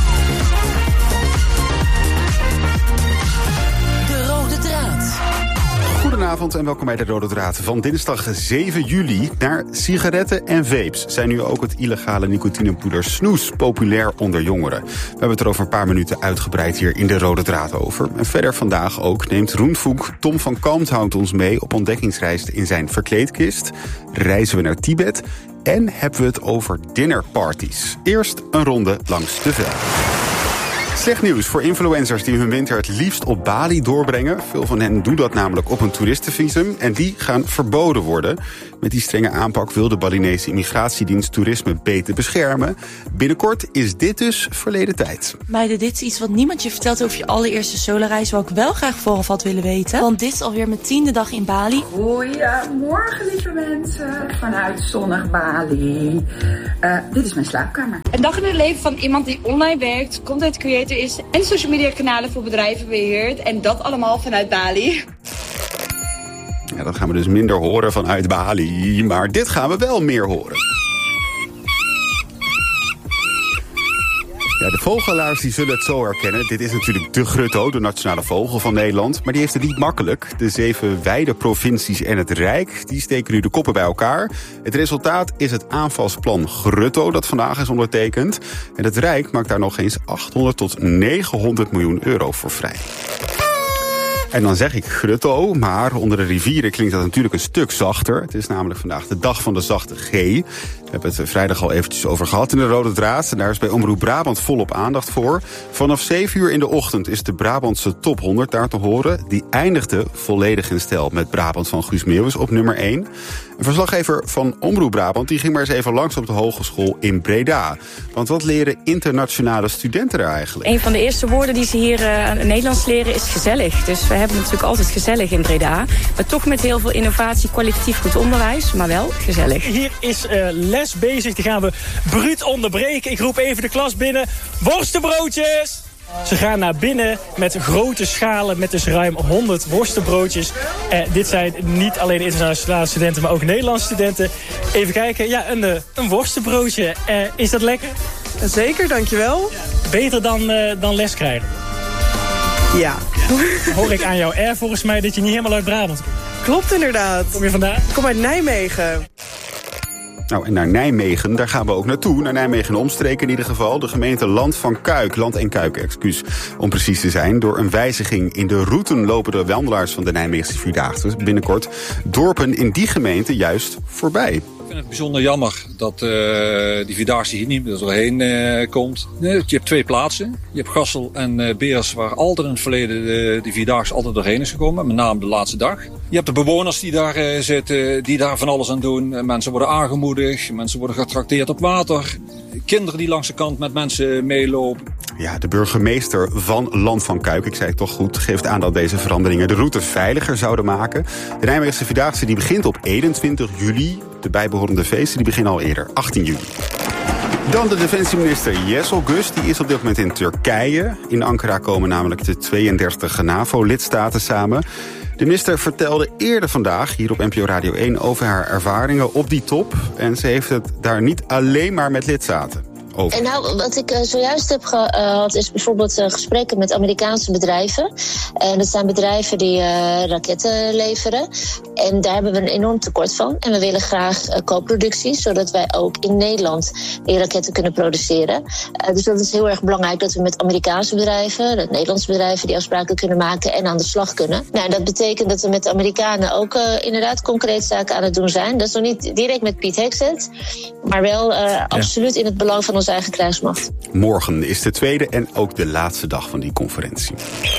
De rode draad. Goedenavond. Goedenavond en welkom bij de Rode Draad van dinsdag zeven juli. Naar sigaretten en vapes zijn nu ook het illegale nicotinepoeder snoes populair onder jongeren. We hebben het er over een paar minuten uitgebreid hier in de Rode Draad over. En verder vandaag ook neemt Roenvoek Tom van Kalmthout ons mee op ontdekkingsreis in zijn verkleedkist. Reizen we naar Tibet en hebben we het over dinnerparties. Eerst een ronde langs de velden. Slecht nieuws voor influencers die hun winter het liefst op Bali doorbrengen. Veel van hen doen dat namelijk op een toeristenvisum en die gaan verboden worden. Met die strenge aanpak wil de Balinese immigratiedienst toerisme beter beschermen. Binnenkort is dit dus verleden tijd. Meiden, dit is iets wat niemand je vertelt over je allereerste soloreis, wat ik wel graag vooraf had willen weten. Want dit is alweer mijn tiende dag in Bali. Goedemorgen, lieve mensen, vanuit zonnig Bali. Uh, dit is mijn slaapkamer. Een dag in het leven van iemand die online werkt, content creator is en social media kanalen voor bedrijven beheert. En dat allemaal vanuit Bali. Ja, dat gaan we dus minder horen vanuit Bali. Maar dit gaan we wel meer horen. Ja, de vogelaars die zullen het zo herkennen. Dit is natuurlijk de grutto, de nationale vogel van Nederland. Maar die heeft het niet makkelijk. De zeven weideprovincies en het Rijk die steken nu de koppen bij elkaar. Het resultaat is het aanvalsplan Grutto dat vandaag is ondertekend. En het Rijk maakt daar nog eens achthonderd tot negenhonderd miljoen euro voor vrij. En dan zeg ik grutto, maar onder de rivieren klinkt dat natuurlijk een stuk zachter. Het is namelijk vandaag de dag van de zachte G. We hebben het vrijdag al eventjes over gehad in de Rode Draad. En daar is bij Omroep Brabant volop aandacht voor. Vanaf zeven uur in de ochtend is de Brabantse top honderd daar te horen. Die eindigde volledig in stijl met Brabant van Guus Meeuwis op nummer één. Een verslaggever van Omroep Brabant die ging maar eens even langs op de hogeschool in Breda. Want wat leren internationale studenten er eigenlijk? Een van de eerste woorden die ze hier uh, aan het Nederlands leren is gezellig. Dus we hebben natuurlijk altijd gezellig in Breda. Maar toch met heel veel innovatie, kwalitatief goed onderwijs, maar wel gezellig. Hier is uh, les bezig, die gaan we bruut onderbreken. Ik roep even de klas binnen. Worstenbroodjes! Ze gaan naar binnen met grote schalen met dus ruim honderd worstenbroodjes. Eh, dit zijn niet alleen internationale studenten, maar ook Nederlandse studenten. Even kijken, ja, een, een worstenbroodje. Eh, is dat lekker? Zeker, dankjewel. Beter dan, uh, dan les krijgen? Ja. Hoor ik aan jouw R volgens mij dat je niet helemaal uit Brabant komt. Klopt inderdaad. Kom je vandaan? Ik kom uit Nijmegen. Nou, en naar Nijmegen, daar gaan we ook naartoe. Naar Nijmegen omstreken in ieder geval. De gemeente Land van Kuik, Land en Kuik, excuus, om precies te zijn. Door een wijziging in de routen lopen de wandelaars van de Nijmeegse Vierdaagse binnenkort dorpen in die gemeente juist voorbij. Ik vind het bijzonder jammer dat uh, die Vierdaagse hier niet meer doorheen uh, komt. Nee, je hebt twee plaatsen. Je hebt Gassel en uh, Beers, waar altijd in het verleden de, die Vierdaagse altijd doorheen is gekomen. Met name de laatste dag. Je hebt de bewoners die daar uh, zitten, die daar van alles aan doen. Mensen worden aangemoedigd, mensen worden getrakteerd op water. Kinderen die langs de kant met mensen meelopen. Ja, de burgemeester van Land van Kuik, ik zei het toch goed, geeft aan dat deze veranderingen de route veiliger zouden maken. De Nijmeegse Vierdaagse die begint op eenentwintig juli. De bijbehorende feesten die beginnen al eerder, achttien juli. Dan de defensieminister Jesel Gus, die is op dit moment in Turkije. In Ankara komen namelijk de tweeëndertig NAVO-lidstaten samen. De minister vertelde eerder vandaag hier op N P O Radio één over haar ervaringen op die top. En ze heeft het daar niet alleen maar met lidstaten over. En nou, wat ik uh, zojuist heb gehad is bijvoorbeeld uh, gesprekken met Amerikaanse bedrijven. En dat zijn bedrijven die uh, raketten leveren. En daar hebben we een enorm tekort van. En we willen graag uh, co-productie, zodat wij ook in Nederland die raketten kunnen produceren. Uh, dus dat is heel erg belangrijk dat we met Amerikaanse bedrijven, de Nederlandse bedrijven, die afspraken kunnen maken en aan de slag kunnen. Nou, dat betekent dat we met de Amerikanen ook uh, inderdaad concreet zaken aan het doen zijn. Dat is nog niet direct met Piet Hekset, maar wel uh, ja. absoluut in het belang van onze eigen krijgsmacht. Morgen is de tweede en ook de laatste dag van die conferentie.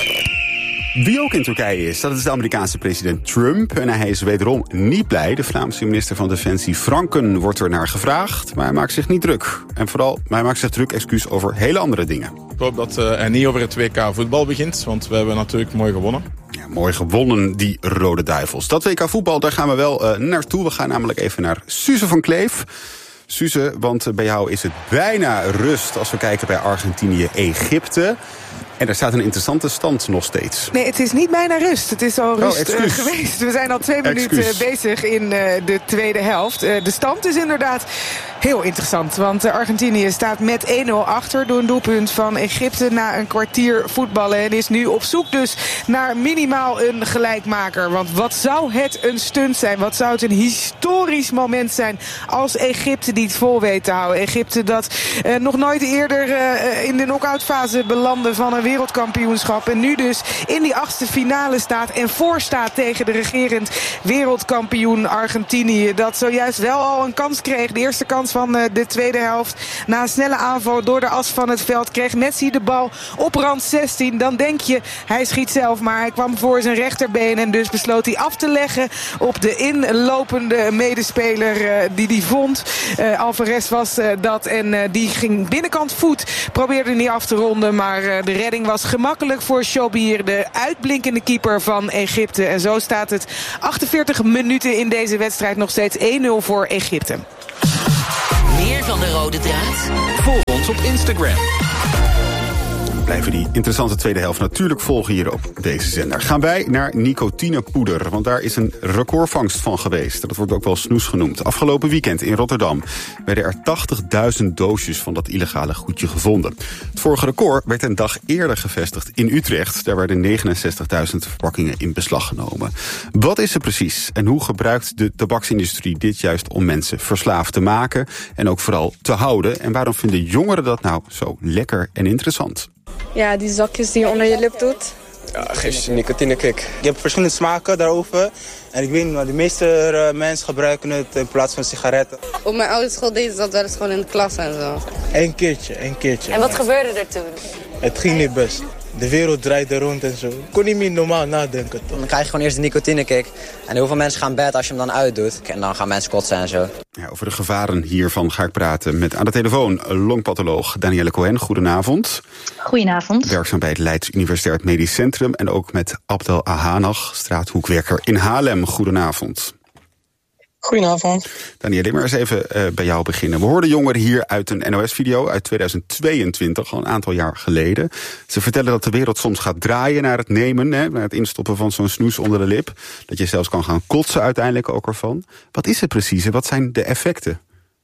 Wie ook in Turkije is, dat is de Amerikaanse president Trump. En hij is wederom niet blij. De Vlaamse minister van Defensie Franken wordt er naar gevraagd. Maar hij maakt zich niet druk. En vooral, hij maakt zich druk, excuus, over hele andere dingen. Ik hoop dat uh, hij niet over het W K voetbal begint. Want we hebben natuurlijk mooi gewonnen. Ja, mooi gewonnen, die Rode Duivels. Dat W K voetbal, daar gaan we wel uh, naartoe. We gaan namelijk even naar Suze van Kleef. Suze, want bij jou is het bijna rust als we kijken bij Argentinië-Egypte. En er staat een interessante stand nog steeds. Nee, het is niet bijna rust. Het is al rust oh, uh, geweest. We zijn al twee minuten excuus. bezig in uh, de tweede helft. Uh, de stand is inderdaad Heel interessant, want Argentinië staat met één nul achter door een doelpunt van Egypte na een kwartier voetballen. En is nu op zoek dus naar minimaal een gelijkmaker. Want wat zou het een stunt zijn? Wat zou het een historisch moment zijn als Egypte die het vol weet te houden? Egypte dat uh, nog nooit eerder uh, in de knock-outfase belandde van een wereldkampioenschap. En nu dus in die achtste finale staat en voor staat tegen de regerend wereldkampioen Argentinië. Dat zojuist wel al een kans kreeg. De eerste kans van uh, de tweede helft. Na een snelle aanval door de as van het veld kreeg Messi de bal op rand zestien. Dan denk je, hij schiet zelf, maar hij kwam voor zijn rechterbeen. En dus besloot hij af te leggen op de inlopende medespeler uh, die hij vond. Uh, Alvarez was uh, dat en uh, die ging binnenkant voet. Probeerde niet af te ronden, maar uh, de redding was gemakkelijk voor Shobir, de uitblinkende keeper van Egypte. En zo staat het achtenveertig minuten in deze wedstrijd nog steeds één nul voor Egypte. Meer van de rode draad? Volg ons op Instagram. We blijven die interessante tweede helft natuurlijk volgen hier op deze zender. Gaan wij naar nicotinepoeder, want daar is een recordvangst van geweest. Dat wordt ook wel snoes genoemd. Afgelopen weekend in Rotterdam werden er tachtigduizend doosjes van dat illegale goedje gevonden. Het vorige record werd een dag eerder gevestigd in Utrecht. Daar werden negenenzestigduizend verpakkingen in beslag genomen. Wat is er precies en hoe gebruikt de tabaksindustrie dit juist om mensen verslaafd te maken en ook vooral te houden? En waarom vinden jongeren dat nou zo lekker en interessant? Ja, die zakjes die je onder je lip doet. Ja, geeft een nicotinekick. Je hebt verschillende smaken daarover. En ik weet niet, maar de meeste uh, mensen gebruiken het in plaats van sigaretten. Op mijn oude school deden ze dat wel eens gewoon in de klas en zo. Eén keertje, één keertje. En wat gebeurde er toen? Het ging niet best. De wereld draaide rond en zo. Ik kon niet meer normaal nadenken, toch? Dan krijg je gewoon eerst een nicotinekick. En heel veel mensen gaan bed als je hem dan uitdoet. En dan gaan mensen kotsen en zo. Ja, over de gevaren hiervan ga ik praten met aan de telefoon longpatholoog Danielle Cohen. Goedenavond. Goedenavond. Werkzaam bij het Leids Universitair Medisch Centrum. En ook met Abdel Ahanag, straathoekwerker in Haarlem. Goedenavond. Goedenavond. Danielle, maar eens even uh, bij jou beginnen. We hoorden jongeren hier uit een N O S-video uit tweeduizend tweeëntwintig, al een aantal jaar geleden. Ze vertellen dat de wereld soms gaat draaien naar het nemen, hè, naar het instoppen van zo'n snoes onder de lip. Dat je zelfs kan gaan kotsen uiteindelijk ook ervan. Wat is het precies en wat zijn de effecten?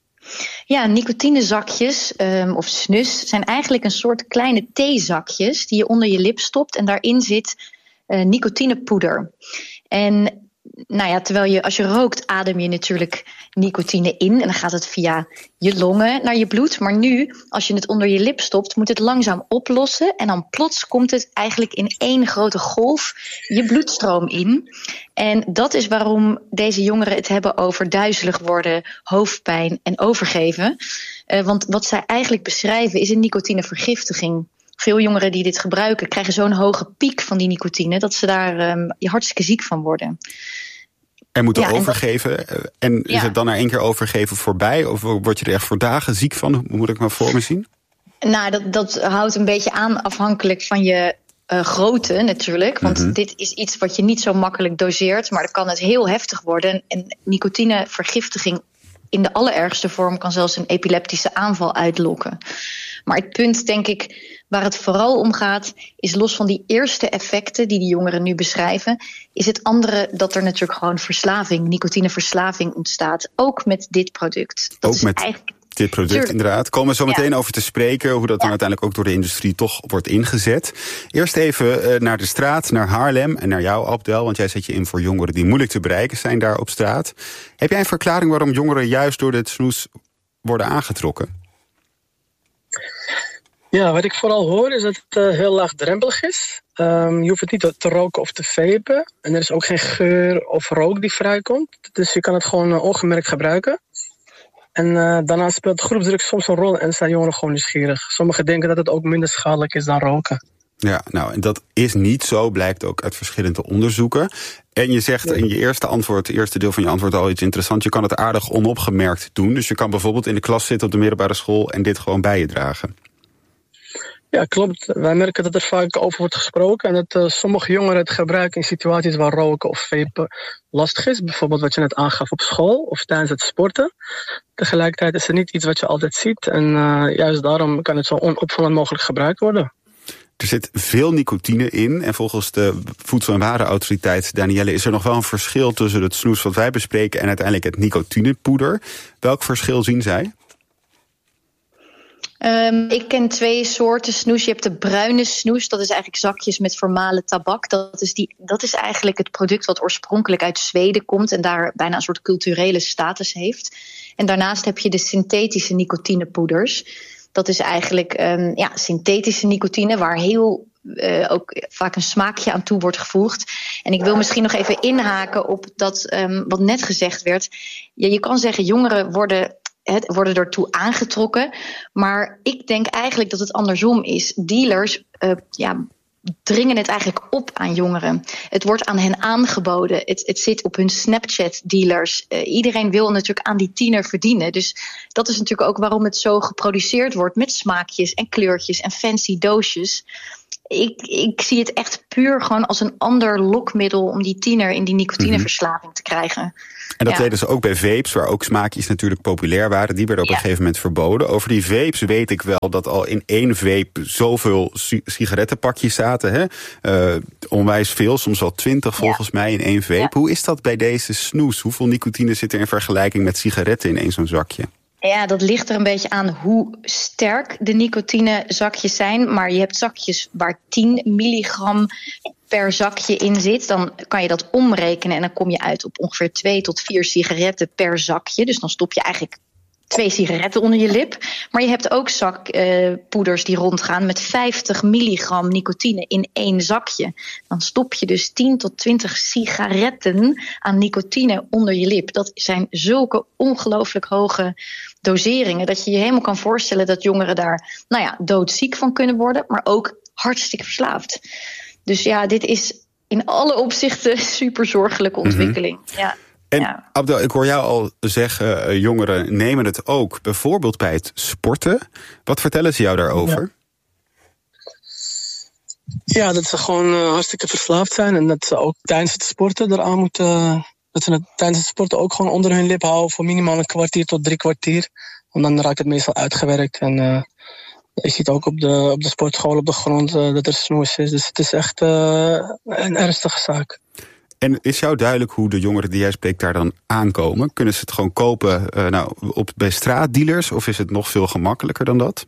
Ja, nicotinezakjes um, of snus zijn eigenlijk een soort kleine theezakjes die je onder je lip stopt en daarin zit uh, nicotinepoeder. En nou ja, terwijl je als je rookt adem je natuurlijk nicotine in en dan gaat het via je longen naar je bloed. Maar nu, als je het onder je lip stopt, moet het langzaam oplossen en dan plots komt het eigenlijk in één grote golf je bloedstroom in. En dat is waarom deze jongeren het hebben over duizelig worden, hoofdpijn en overgeven. Uh, want wat zij eigenlijk beschrijven is een nicotinevergiftiging. Veel jongeren die dit gebruiken krijgen zo'n hoge piek van die nicotine dat ze daar um, hartstikke ziek van worden. En moeten ja, overgeven. En, dat, en is ja. het dan na één keer overgeven voorbij? Of word je er echt voor dagen ziek van? Hoe moet ik me voor me zien? Nou, dat, dat houdt een beetje aan afhankelijk van je uh, grootte natuurlijk. Want mm-hmm. dit is iets wat je niet zo makkelijk doseert. Maar dan kan het heel heftig worden. En nicotinevergiftiging in de allerergste vorm kan zelfs een epileptische aanval uitlokken. Maar het punt, denk ik, waar het vooral om gaat, is los van die eerste effecten die die jongeren nu beschrijven, is het andere dat er natuurlijk gewoon verslaving, nicotineverslaving ontstaat. Ook met dit product. Dat ook is met eigenlijk dit product, tuurlijk. Inderdaad. Komen we zo meteen ja. over te spreken, hoe dat ja. dan uiteindelijk ook door de industrie toch wordt ingezet. Eerst even uh, naar de straat, naar Haarlem en naar jou, Abdel, want jij zet je in voor jongeren die moeilijk te bereiken zijn daar op straat. Heb jij een verklaring waarom jongeren juist door dit snoes worden aangetrokken? Ja, wat ik vooral hoor is dat het uh, heel laagdrempelig is. Um, je hoeft het niet te, te roken of te vapen. En er is ook geen geur of rook die vrijkomt. Dus je kan het gewoon uh, ongemerkt gebruiken. En uh, daarnaast speelt groepsdruk soms een rol en zijn jongeren gewoon nieuwsgierig. Sommigen denken dat het ook minder schadelijk is dan roken. Ja, nou, en dat is niet zo, blijkt ook uit verschillende onderzoeken. En je zegt in je eerste antwoord, het eerste deel van je antwoord al iets interessants. Je kan het aardig onopgemerkt doen. Dus je kan bijvoorbeeld in de klas zitten op de middelbare school en dit gewoon bij je dragen. Ja, klopt. Wij merken dat er vaak over wordt gesproken en dat uh, sommige jongeren het gebruiken in situaties waar roken of vapen lastig is. Bijvoorbeeld wat je net aangaf op school of tijdens het sporten. Tegelijkertijd is het niet iets wat je altijd ziet en uh, juist daarom kan het zo onopvallend mogelijk gebruikt worden. Er zit veel nicotine in en volgens de Voedsel- en Warenautoriteit, Danielle, is er nog wel een verschil tussen het snoes wat wij bespreken en uiteindelijk het nicotinepoeder. Welk verschil zien zij? Um, ik ken twee soorten snoes. Je hebt de bruine snoes, dat is eigenlijk zakjes met vermalen tabak. Dat is, die, dat is eigenlijk het product wat oorspronkelijk uit Zweden komt en daar bijna een soort culturele status heeft. En daarnaast heb je de synthetische nicotinepoeders. Dat is eigenlijk um, ja, synthetische nicotine waar heel uh, ook vaak een smaakje aan toe wordt gevoegd. En ik wil misschien nog even inhaken op dat um, wat net gezegd werd. Ja, je kan zeggen jongeren worden... Het worden ertoe aangetrokken. Maar ik denk eigenlijk dat het andersom is. Dealers uh, ja, dringen het eigenlijk op aan jongeren. Het wordt aan hen aangeboden. Het, het zit op hun Snapchat-dealers. Uh, iedereen wil natuurlijk aan die tiener verdienen. Dus dat is natuurlijk ook waarom het zo geproduceerd wordt met smaakjes en kleurtjes en fancy doosjes. Ik, ik zie het echt puur gewoon als een ander lokmiddel om die tiener in die nicotineverslaving mm-hmm. te krijgen. En dat ja. deden ze ook bij vapes, waar ook smaakjes natuurlijk populair waren. Die werden op ja. een gegeven moment verboden. Over die vapes weet ik wel dat al in één vape zoveel si- sigarettenpakjes zaten. Hè? Uh, onwijs veel, soms wel twintig volgens ja. mij in één vape. Ja. Hoe is dat bij deze snoes? Hoeveel nicotine zit er in vergelijking met sigaretten in één zo'n zakje? Ja, dat ligt er een beetje aan hoe sterk de nicotinezakjes zijn. Maar je hebt zakjes waar tien milligram per zakje in zit. Dan kan je dat omrekenen en dan kom je uit op ongeveer twee tot vier sigaretten per zakje. Dus dan stop je eigenlijk twee sigaretten onder je lip. Maar je hebt ook zakpoeders uh, die rondgaan met vijftig milligram nicotine in één zakje. Dan stop je dus tien tot twintig sigaretten aan nicotine onder je lip. Dat zijn zulke ongelooflijk hoge doseringen dat je je helemaal kan voorstellen dat jongeren daar nou ja, doodziek van kunnen worden, maar ook hartstikke verslaafd. Dus ja, dit is in alle opzichten super zorgelijke ontwikkeling. Mm-hmm. Ja. En ja. Abdel, ik hoor jou al zeggen, uh, jongeren nemen het ook bijvoorbeeld bij het sporten. Wat vertellen ze jou daarover? Ja, ja dat ze gewoon uh, hartstikke verslaafd zijn en dat ze ook tijdens het sporten eraan moeten... Uh, dat ze het tijdens het sporten ook gewoon onder hun lip houden voor minimaal een kwartier tot drie kwartier. Want dan raakt het meestal uitgewerkt. En uh, je ziet ook op de, op de sportschool op de grond uh, dat er snoes is. Dus het is echt uh, een ernstige zaak. En is jou duidelijk hoe de jongeren die jij spreekt daar dan aankomen? Kunnen ze het gewoon kopen uh, nou, op, bij straatdealers? Of is het nog veel gemakkelijker dan dat?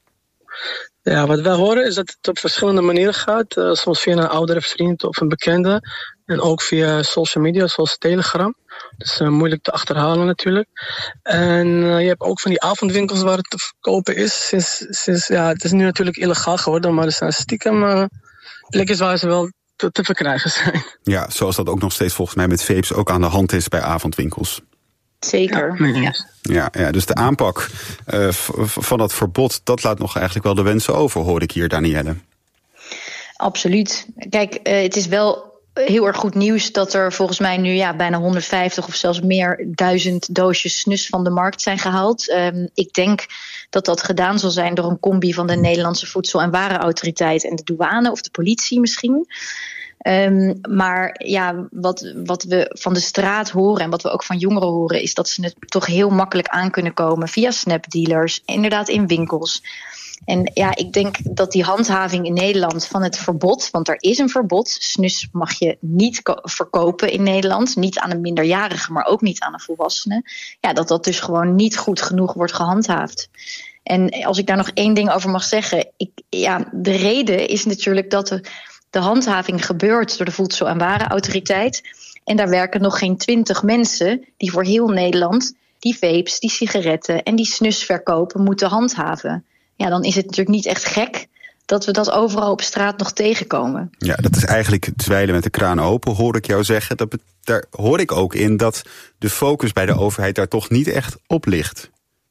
Ja, wat wij horen is dat het op verschillende manieren gaat. Uh, soms via een oudere vriend of een bekende. En ook via social media, zoals Telegram. Dat is uh, moeilijk te achterhalen natuurlijk. En uh, je hebt ook van die avondwinkels waar het te verkopen is. Sinds, sinds, ja, het is nu natuurlijk illegaal geworden, maar er zijn stiekem uh, plekjes waar ze wel te, te verkrijgen zijn. Ja, zoals dat ook nog steeds volgens mij met vapes ook aan de hand is bij avondwinkels. Zeker, ja. ja. Ja, ja, dus de aanpak uh, v- van dat verbod, dat laat nog eigenlijk wel de wensen over, hoor ik hier, Danielle. Absoluut. Kijk, uh, het is wel heel erg goed nieuws dat er volgens mij nu ja, bijna honderdvijftig of zelfs meer duizend doosjes snus van de markt zijn gehaald. Um, ik denk dat dat gedaan zal zijn door een combi van de Nederlandse Voedsel- en Warenautoriteit en de douane of de politie misschien. Um, maar ja, wat, wat we van de straat horen en wat we ook van jongeren horen, is dat ze het toch heel makkelijk aan kunnen komen via snapdealers, inderdaad in winkels. En ja, ik denk dat die handhaving in Nederland van het verbod, want er is een verbod, snus mag je niet ko- verkopen in Nederland, niet aan een minderjarige, maar ook niet aan een volwassene, ja, dat dat dus gewoon niet goed genoeg wordt gehandhaafd. En als ik daar nog één ding over mag zeggen, ik, ja, de reden is natuurlijk dat de De handhaving gebeurt door de Voedsel- en Warenautoriteit. En daar werken nog geen twintig mensen die voor heel Nederland die vapes, die sigaretten en die snus verkopen moeten handhaven. Ja, dan is het natuurlijk niet echt gek dat we dat overal op straat nog tegenkomen. Ja, dat is eigenlijk dweilen met de kraan open, hoor ik jou zeggen. Dat be- daar hoor ik ook in dat de focus bij de overheid daar toch niet echt op ligt.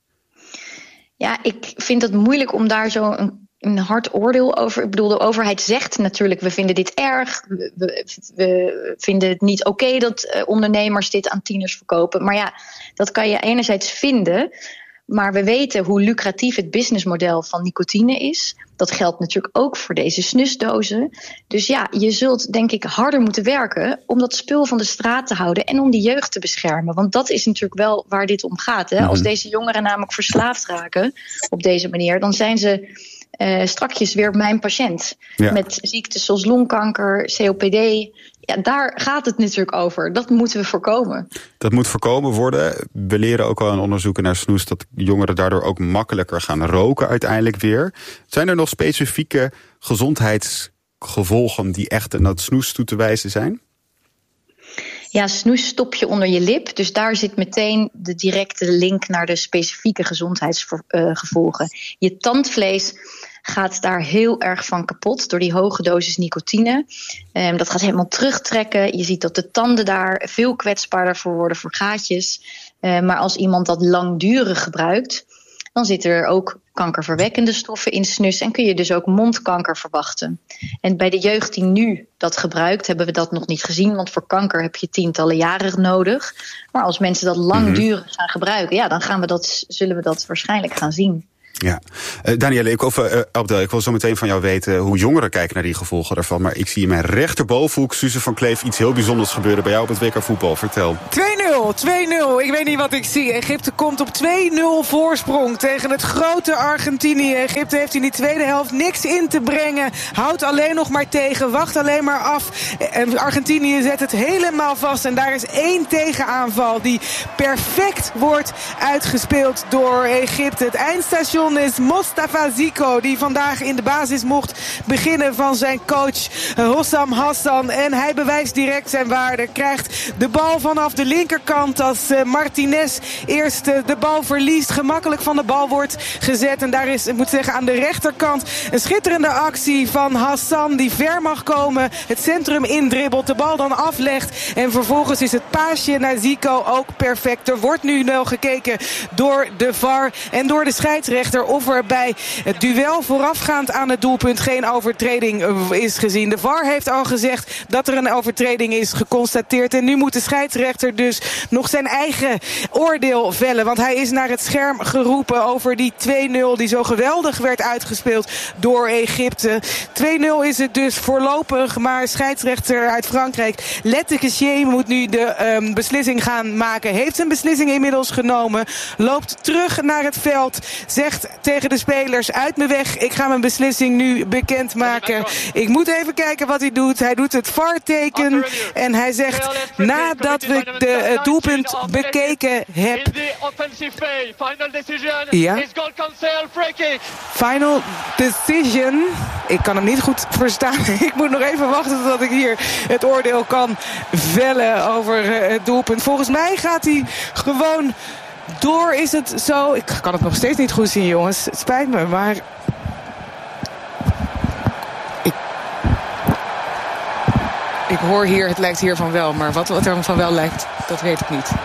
Ja, ik vind het moeilijk om daar zo een een hard oordeel over. Ik bedoel, de overheid zegt natuurlijk, we vinden dit erg. We, we, we vinden het niet oké okay dat uh, ondernemers dit aan tieners verkopen. Maar ja, dat kan je enerzijds vinden. Maar we weten hoe lucratief het businessmodel van nicotine is. Dat geldt natuurlijk ook voor deze snusdozen. Dus ja, je zult denk ik harder moeten werken om dat spul van de straat te houden en om die jeugd te beschermen. Want dat is natuurlijk wel waar dit om gaat. Hè? Als deze jongeren namelijk verslaafd raken op deze manier, dan zijn ze uh, strakjes weer mijn patiënt. Ja. Met ziektes zoals longkanker, C O P D. Ja, daar gaat het natuurlijk over. Dat moeten we voorkomen. Dat moet voorkomen worden. We leren ook al in onderzoeken naar snoes dat jongeren daardoor ook makkelijker gaan roken uiteindelijk weer. Zijn er nog specifieke gezondheidsgevolgen die echt aan dat snoes toe te wijzen zijn? Ja, snoes stop je onder je lip. Dus daar zit meteen de directe link naar de specifieke gezondheidsgevolgen. Je tandvlees gaat daar heel erg van kapot door die hoge dosis nicotine. Um, dat gaat helemaal terugtrekken. Je ziet dat de tanden daar veel kwetsbaarder voor worden voor gaatjes. Uh, maar als iemand dat langdurig gebruikt, dan zitten er ook kankerverwekkende stoffen in snus en kun je dus ook mondkanker verwachten. En bij de jeugd die nu dat gebruikt, hebben we dat nog niet gezien, want voor kanker heb je tientallen jaren nodig. Maar als mensen dat langdurig mm-hmm. gaan gebruiken, ja, dan gaan we dat, zullen we dat waarschijnlijk gaan zien. Ja, uh, Danielle, ik, of, uh, Abdel, ik wil zo meteen van jou weten hoe jongeren kijken naar die gevolgen daarvan. Maar ik zie in mijn rechterbovenhoek, Suze van Kleef, iets heel bijzonders gebeuren bij jou op het W K voetbal. Vertel. twee nul, twee nul. Ik weet niet wat ik zie. Egypte komt op twee nul voorsprong tegen het grote Argentinië. Egypte heeft in die tweede helft niks in te brengen. Houdt alleen nog maar tegen, wacht alleen maar af. En Argentinië zet het helemaal vast. En daar is één tegenaanval die perfect wordt uitgespeeld door Egypte. Het eindstation is Mostafa Zico, die vandaag in de basis mocht beginnen van zijn coach Hossam Hassan. En hij bewijst direct zijn waarde. Krijgt de bal vanaf de linkerkant als Martinez eerst de bal verliest. Gemakkelijk van de bal wordt gezet. En daar is, ik moet zeggen, aan de rechterkant een schitterende actie van Hassan die ver mag komen. Het centrum indribbelt, de bal dan aflegt. En vervolgens is het paasje naar Zico ook perfect. Er wordt nu wel gekeken door de V A R en door de scheidsrechter of er bij het duel voorafgaand aan het doelpunt geen overtreding is gezien. De V A R heeft al gezegd dat er een overtreding is geconstateerd. En nu moet de scheidsrechter dus nog zijn eigen oordeel vellen. Want hij is naar het scherm geroepen over die twee nul die zo geweldig werd uitgespeeld door Egypte. twee nul is het dus voorlopig, maar scheidsrechter uit Frankrijk, Letteke moet nu de um, beslissing gaan maken. Heeft zijn beslissing inmiddels genomen. Loopt terug naar het veld. Zegt tegen de spelers, uit mijn weg, ik ga mijn beslissing nu bekendmaken. Ik moet even kijken wat hij doet. Hij doet het V A R-teken en hij zegt, nadat we de, het doelpunt bekeken hebben. Ja. Final decision. Ik kan hem niet goed verstaan. Ik moet nog even wachten tot ik hier het oordeel kan vellen over het doelpunt. Volgens mij gaat hij gewoon door. Is het zo? Ik kan het nog steeds niet goed zien, jongens. Het spijt me, maar ik, ik hoor hier, het lijkt hier van wel, maar wat, wat er van wel lijkt, dat weet ik niet.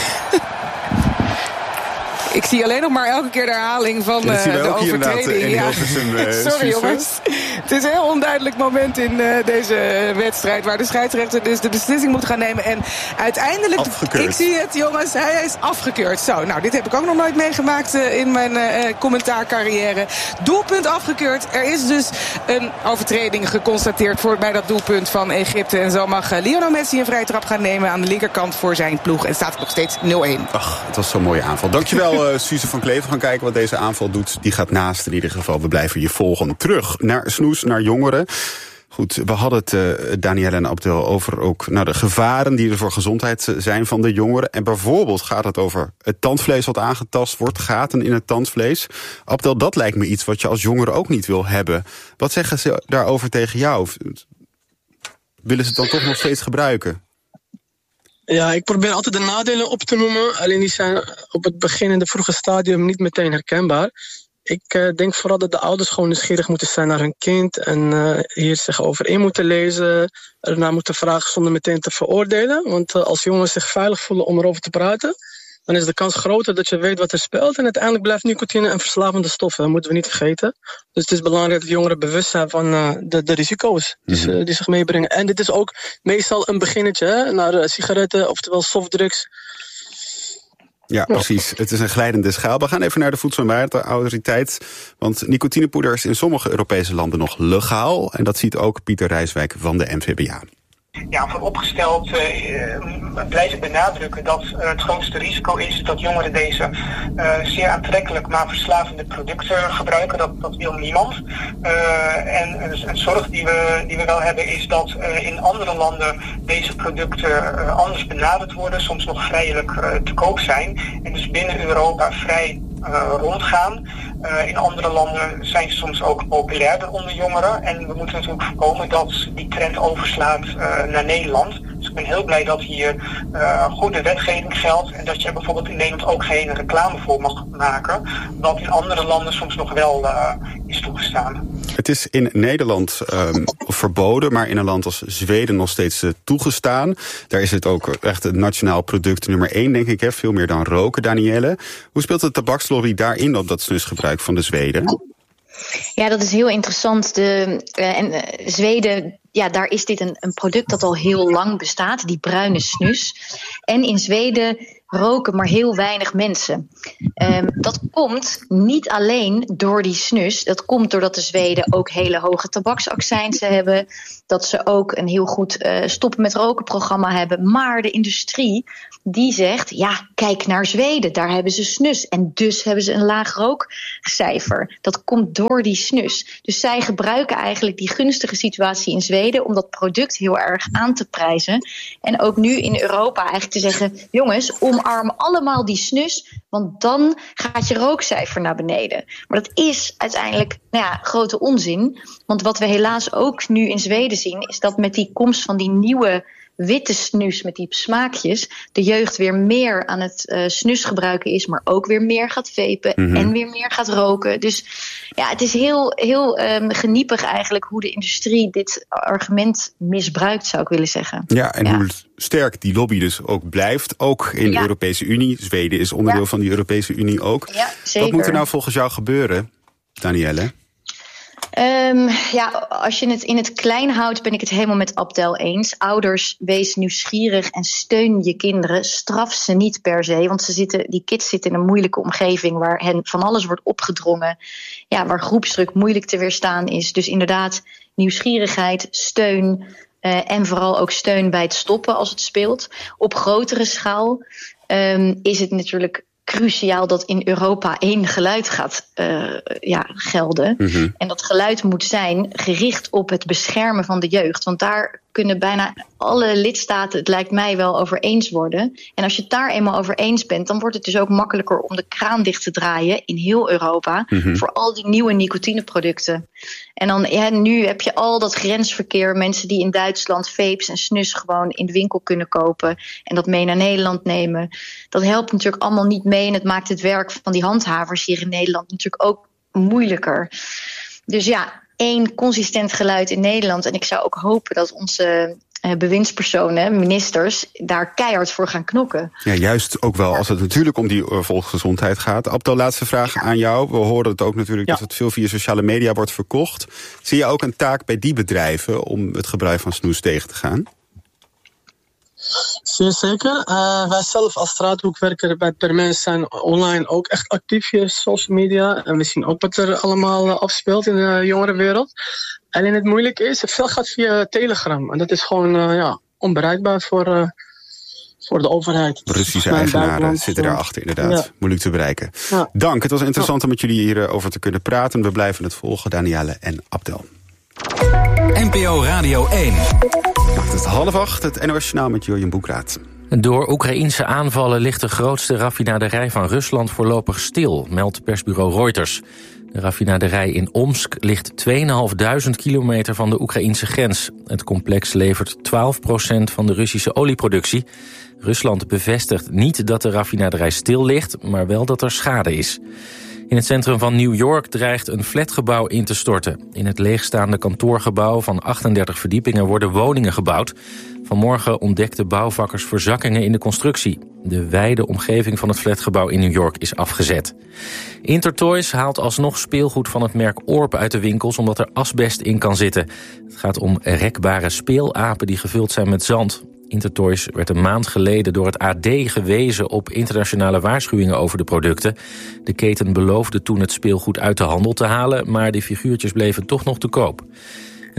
Ik zie alleen nog maar elke keer de herhaling van uh, de overtreding. Ja. Uh, Sorry jongens. Het is een heel onduidelijk moment in uh, deze wedstrijd waar de scheidsrechter dus de beslissing moet gaan nemen. En uiteindelijk, afgekeurd. Ik zie het jongens, hij is afgekeurd. Zo, nou dit heb ik ook nog nooit meegemaakt uh, in mijn uh, commentaarcarrière. Doelpunt afgekeurd. Er is dus een overtreding geconstateerd voor, bij dat doelpunt van Egypte. En zo mag uh, Lionel Messi een vrije trap gaan nemen aan de linkerkant voor zijn ploeg. En staat het nog steeds nul één. Ach, het was zo'n mooie aanval. Dankjewel. Uh, Suze van Kleef, gaan kijken wat deze aanval doet. Die gaat naast in ieder geval. We blijven je volgen. Terug naar snoes, naar jongeren. Goed, we hadden het, uh, Danielle en Abdel, over ook nou, de gevaren die er voor gezondheid zijn van de jongeren. En bijvoorbeeld gaat het over het tandvlees wat aangetast wordt, gaten in het tandvlees. Abdel, dat lijkt me iets wat je als jongere ook niet wil hebben. Wat zeggen ze daarover tegen jou? Willen ze het dan toch nog steeds gebruiken? Ja, ik probeer altijd de nadelen op te noemen. Alleen die zijn op het begin in de vroege stadium niet meteen herkenbaar. Ik uh, denk vooral dat de ouders gewoon nieuwsgierig moeten zijn naar hun kind. En uh, hier zich over in moeten lezen. Ernaar moeten vragen zonder meteen te veroordelen. Want uh, als jongens zich veilig voelen om erover te praten, dan is de kans groter dat je weet wat er speelt. En uiteindelijk blijft nicotine een verslavende stof. Dat moeten we niet vergeten. Dus het is belangrijk dat jongeren bewust zijn van uh, de, de risico's die, mm-hmm. die zich meebrengen. En dit is ook meestal een beginnetje hè, naar uh, sigaretten, oftewel softdrugs. Ja, precies. Het is een glijdende schaal. We gaan even naar de Voedsel- en Warenautoriteit. Want nicotinepoeder is in sommige Europese landen nog legaal. En dat ziet ook Pieter Rijswijk van de N V B A. Ja, vooropgesteld uh, blijf ik benadrukken dat uh, het grootste risico is dat jongeren deze uh, zeer aantrekkelijk maar verslavende producten gebruiken. Dat, dat wil niemand. Uh, en een, een zorg die we, die we wel hebben is dat uh, in andere landen deze producten uh, anders benaderd worden, soms nog vrijelijk uh, te koop zijn en dus binnen Europa vrij Uh, rondgaan. Uh, in andere landen zijn ze soms ook populairder onder jongeren. En we moeten natuurlijk voorkomen dat die trend overslaat uh, naar Nederland. Dus ik ben heel blij dat hier uh, goede wetgeving geldt. En dat je bijvoorbeeld in Nederland ook geen reclame voor mag maken. Wat in andere landen soms nog wel uh, is toegestaan. Het is in Nederland um, verboden, maar in een land als Zweden nog steeds uh, toegestaan. Daar is het ook echt het nationaal product nummer één, denk ik. Hè? Veel meer dan roken, Danielle. Hoe speelt de tabakslobby daarin op dat snusgebruik van de Zweden? Ja, dat is heel interessant. De, uh, en, uh, Zweden, ja, daar is dit een, een product dat al heel lang bestaat, die bruine snus. En in Zweden roken maar heel weinig mensen. Um, dat komt niet alleen door die snus. Dat komt doordat de Zweden ook hele hoge tabaksaccijnzen hebben. Dat ze ook een heel goed uh, stoppen met roken programma hebben. Maar de industrie die zegt, ja, kijk naar Zweden. Daar hebben ze snus. En dus hebben ze een laag rookcijfer. Dat komt door die snus. Dus zij gebruiken eigenlijk die gunstige situatie in Zweden om dat product heel erg aan te prijzen. En ook nu in Europa eigenlijk te zeggen, jongens, omarm allemaal die snus, want dan gaat je rookcijfer naar beneden. Maar dat is uiteindelijk nou ja, grote onzin. Want wat we helaas ook nu in Zweden zien, is dat met die komst van die nieuwe witte snus met die smaakjes, de jeugd weer meer aan het uh, snus gebruiken is, maar ook weer meer gaat vapen mm-hmm. en weer meer gaat roken. Dus ja, het is heel, heel um, geniepig eigenlijk hoe de industrie dit argument misbruikt, zou ik willen zeggen. Ja, en ja. hoe sterk die lobby dus ook blijft, ook in de ja. Europese Unie. Zweden is onderdeel ja. van die Europese Unie ook. Ja, zeker. Wat moet er nou volgens jou gebeuren, Danielle? Um, ja, als je het in het klein houdt, ben ik het helemaal met Abdel eens. Ouders, wees nieuwsgierig en steun je kinderen. Straf ze niet per se, want ze zitten, die kids zitten in een moeilijke omgeving waar hen van alles wordt opgedrongen. Ja, waar groepsdruk moeilijk te weerstaan is. Dus inderdaad, nieuwsgierigheid, steun uh, en vooral ook steun bij het stoppen als het speelt. Op grotere schaal um, is het natuurlijk cruciaal dat in Europa één geluid gaat uh, ja, gelden. Mm-hmm. En dat geluid moet zijn gericht op het beschermen van de jeugd. Want daar kunnen bijna alle lidstaten, het lijkt mij, wel over eens worden. En als je het daar eenmaal over eens bent, dan wordt het dus ook makkelijker om de kraan dicht te draaien in heel Europa mm-hmm. voor al die nieuwe nicotineproducten. En dan ja, nu heb je al dat grensverkeer, mensen die in Duitsland vapes en snus gewoon in de winkel kunnen kopen en dat mee naar Nederland nemen. Dat helpt natuurlijk allemaal niet mee en het maakt het werk van die handhavers hier in Nederland natuurlijk ook moeilijker. Dus ja, één consistent geluid in Nederland. En ik zou ook hopen dat onze uh, bewindspersonen, ministers, daar keihard voor gaan knokken. Ja, juist ook wel ja. als het natuurlijk om die uh, volksgezondheid gaat. Abdel, laatste vraag ja. aan jou. We horen het ook natuurlijk ja. dat het veel via sociale media wordt verkocht. Zie je ook een taak bij die bedrijven om het gebruik van snoes tegen te gaan? Zeer zeker. Uh, wij zelf als straathoekwerker bij Permens zijn online ook echt actief via social media. En we zien ook wat er allemaal uh, afspeelt in de jongerenwereld. Alleen het moeilijke is, veel gaat via Telegram. En dat is gewoon uh, ja, onbereikbaar voor, uh, voor de overheid. Russische eigenaren zitten daarachter inderdaad. Ja. Moeilijk te bereiken. Ja. Dank, het was interessant ja. om met jullie hierover te kunnen praten. We blijven het volgen, Danielle en Abdel. N P O Radio één. Het is half acht, het N O S Journaal met Jurjen Boekraat. Door Oekraïense aanvallen ligt de grootste raffinaderij van Rusland voorlopig stil, meldt persbureau Reuters. De raffinaderij in Omsk ligt tweeduizend kilometer van de Oekraïense grens. Het complex levert twaalf procent van de Russische olieproductie. Rusland bevestigt niet dat de raffinaderij stil ligt, maar wel dat er schade is. In het centrum van New York dreigt een flatgebouw in te storten. In het leegstaande kantoorgebouw van achtendertig verdiepingen worden woningen gebouwd. Vanmorgen ontdekten bouwvakkers verzakkingen in de constructie. De wijde omgeving van het flatgebouw in New York is afgezet. Intertoys haalt alsnog speelgoed van het merk Orb uit de winkels omdat er asbest in kan zitten. Het gaat om rekbare speelapen die gevuld zijn met zand. Intertoys werd een maand geleden door het A D gewezen op internationale waarschuwingen over de producten. De keten beloofde toen het speelgoed uit de handel te halen, maar die figuurtjes bleven toch nog te koop. En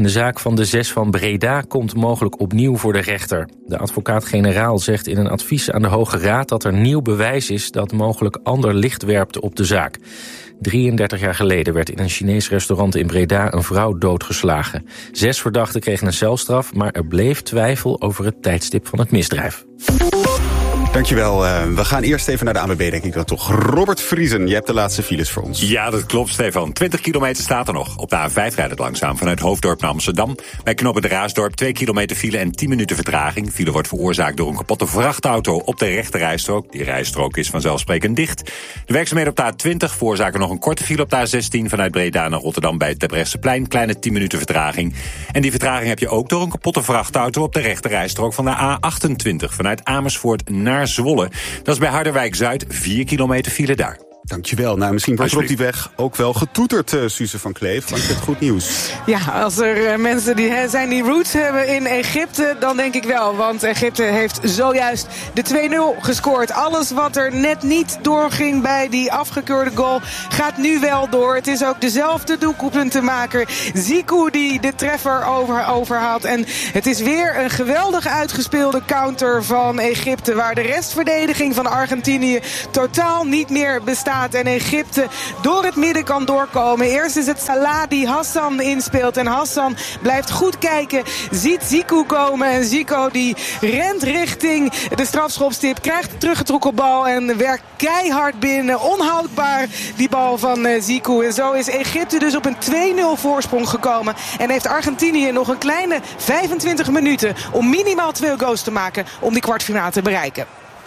En de zaak van de zes van Breda komt mogelijk opnieuw voor de rechter. De advocaat-generaal zegt in een advies aan de Hoge Raad dat er nieuw bewijs is dat mogelijk ander licht werpt op de zaak. drieëndertig jaar geleden werd in een Chinees restaurant in Breda een vrouw doodgeslagen. Zes verdachten kregen een celstraf, maar er bleef twijfel over het tijdstip van het misdrijf. Dankjewel. Uh, we gaan eerst even naar de A N W B, denk ik dan toch. Robert Vriesen, je hebt de laatste files voor ons. Ja, dat klopt, Stefan. twintig kilometer staat er nog. Op de A vijf rijdt het langzaam vanuit Hoofddorp naar Amsterdam. Bij knooppunt Raasdorp twee kilometer file en tien minuten vertraging. File wordt veroorzaakt door een kapotte vrachtauto op de rechte rijstrook. Die rijstrook is vanzelfsprekend dicht. De werkzaamheden op de A twintig veroorzaken nog een korte file op de A zestien... vanuit Breda naar Rotterdam bij het Terbrechtseplein. Kleine tien minuten vertraging. En die vertraging heb je ook door een kapotte vrachtauto op de rechte rijstrook van de A achtentwintig... vanuit Amersfoort naar Zwolle. Dat is bij Harderwijk-Zuid, vier kilometer file daar. Dankjewel. Nou, misschien wordt er op die weg ook wel getoeterd, uh, Suze van Kleef. Want het goed nieuws. Ja, als er uh, mensen die he, zijn die roots hebben in Egypte, dan denk ik wel. Want Egypte heeft zojuist de twee nul gescoord. Alles wat er net niet doorging bij die afgekeurde goal gaat nu wel door. Het is ook dezelfde doelpuntenmaker Zico die de treffer over, overhaalt. En het is weer een geweldig uitgespeelde counter van Egypte, waar de restverdediging van Argentinië totaal niet meer bestaat. En Egypte door het midden kan doorkomen. Eerst is het Salah die Hassan inspeelt. En Hassan blijft goed kijken. Ziet Zico komen. En Zico die rent richting de strafschopstip. Krijgt de teruggetrokken bal. En werkt keihard binnen. Onhoudbaar die bal van Zico. En zo is Egypte dus op een twee nul voorsprong gekomen. En heeft Argentinië nog een kleine vijfentwintig minuten om minimaal twee goals te maken om die kwartfinale te bereiken.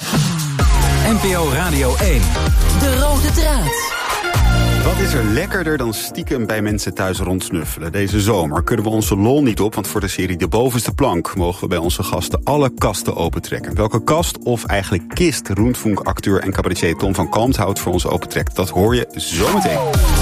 N P O Radio één. De rode draad. Wat is er lekkerder dan stiekem bij mensen thuis rondsnuffelen? Deze zomer kunnen we onze lol niet op, want voor de serie De Bovenste Plank mogen we bij onze gasten alle kasten opentrekken. Welke kast, of eigenlijk kist, Rundfunk-acteur en cabaretier Tom van Kalmthout voor ons opentrekt, dat hoor je zometeen.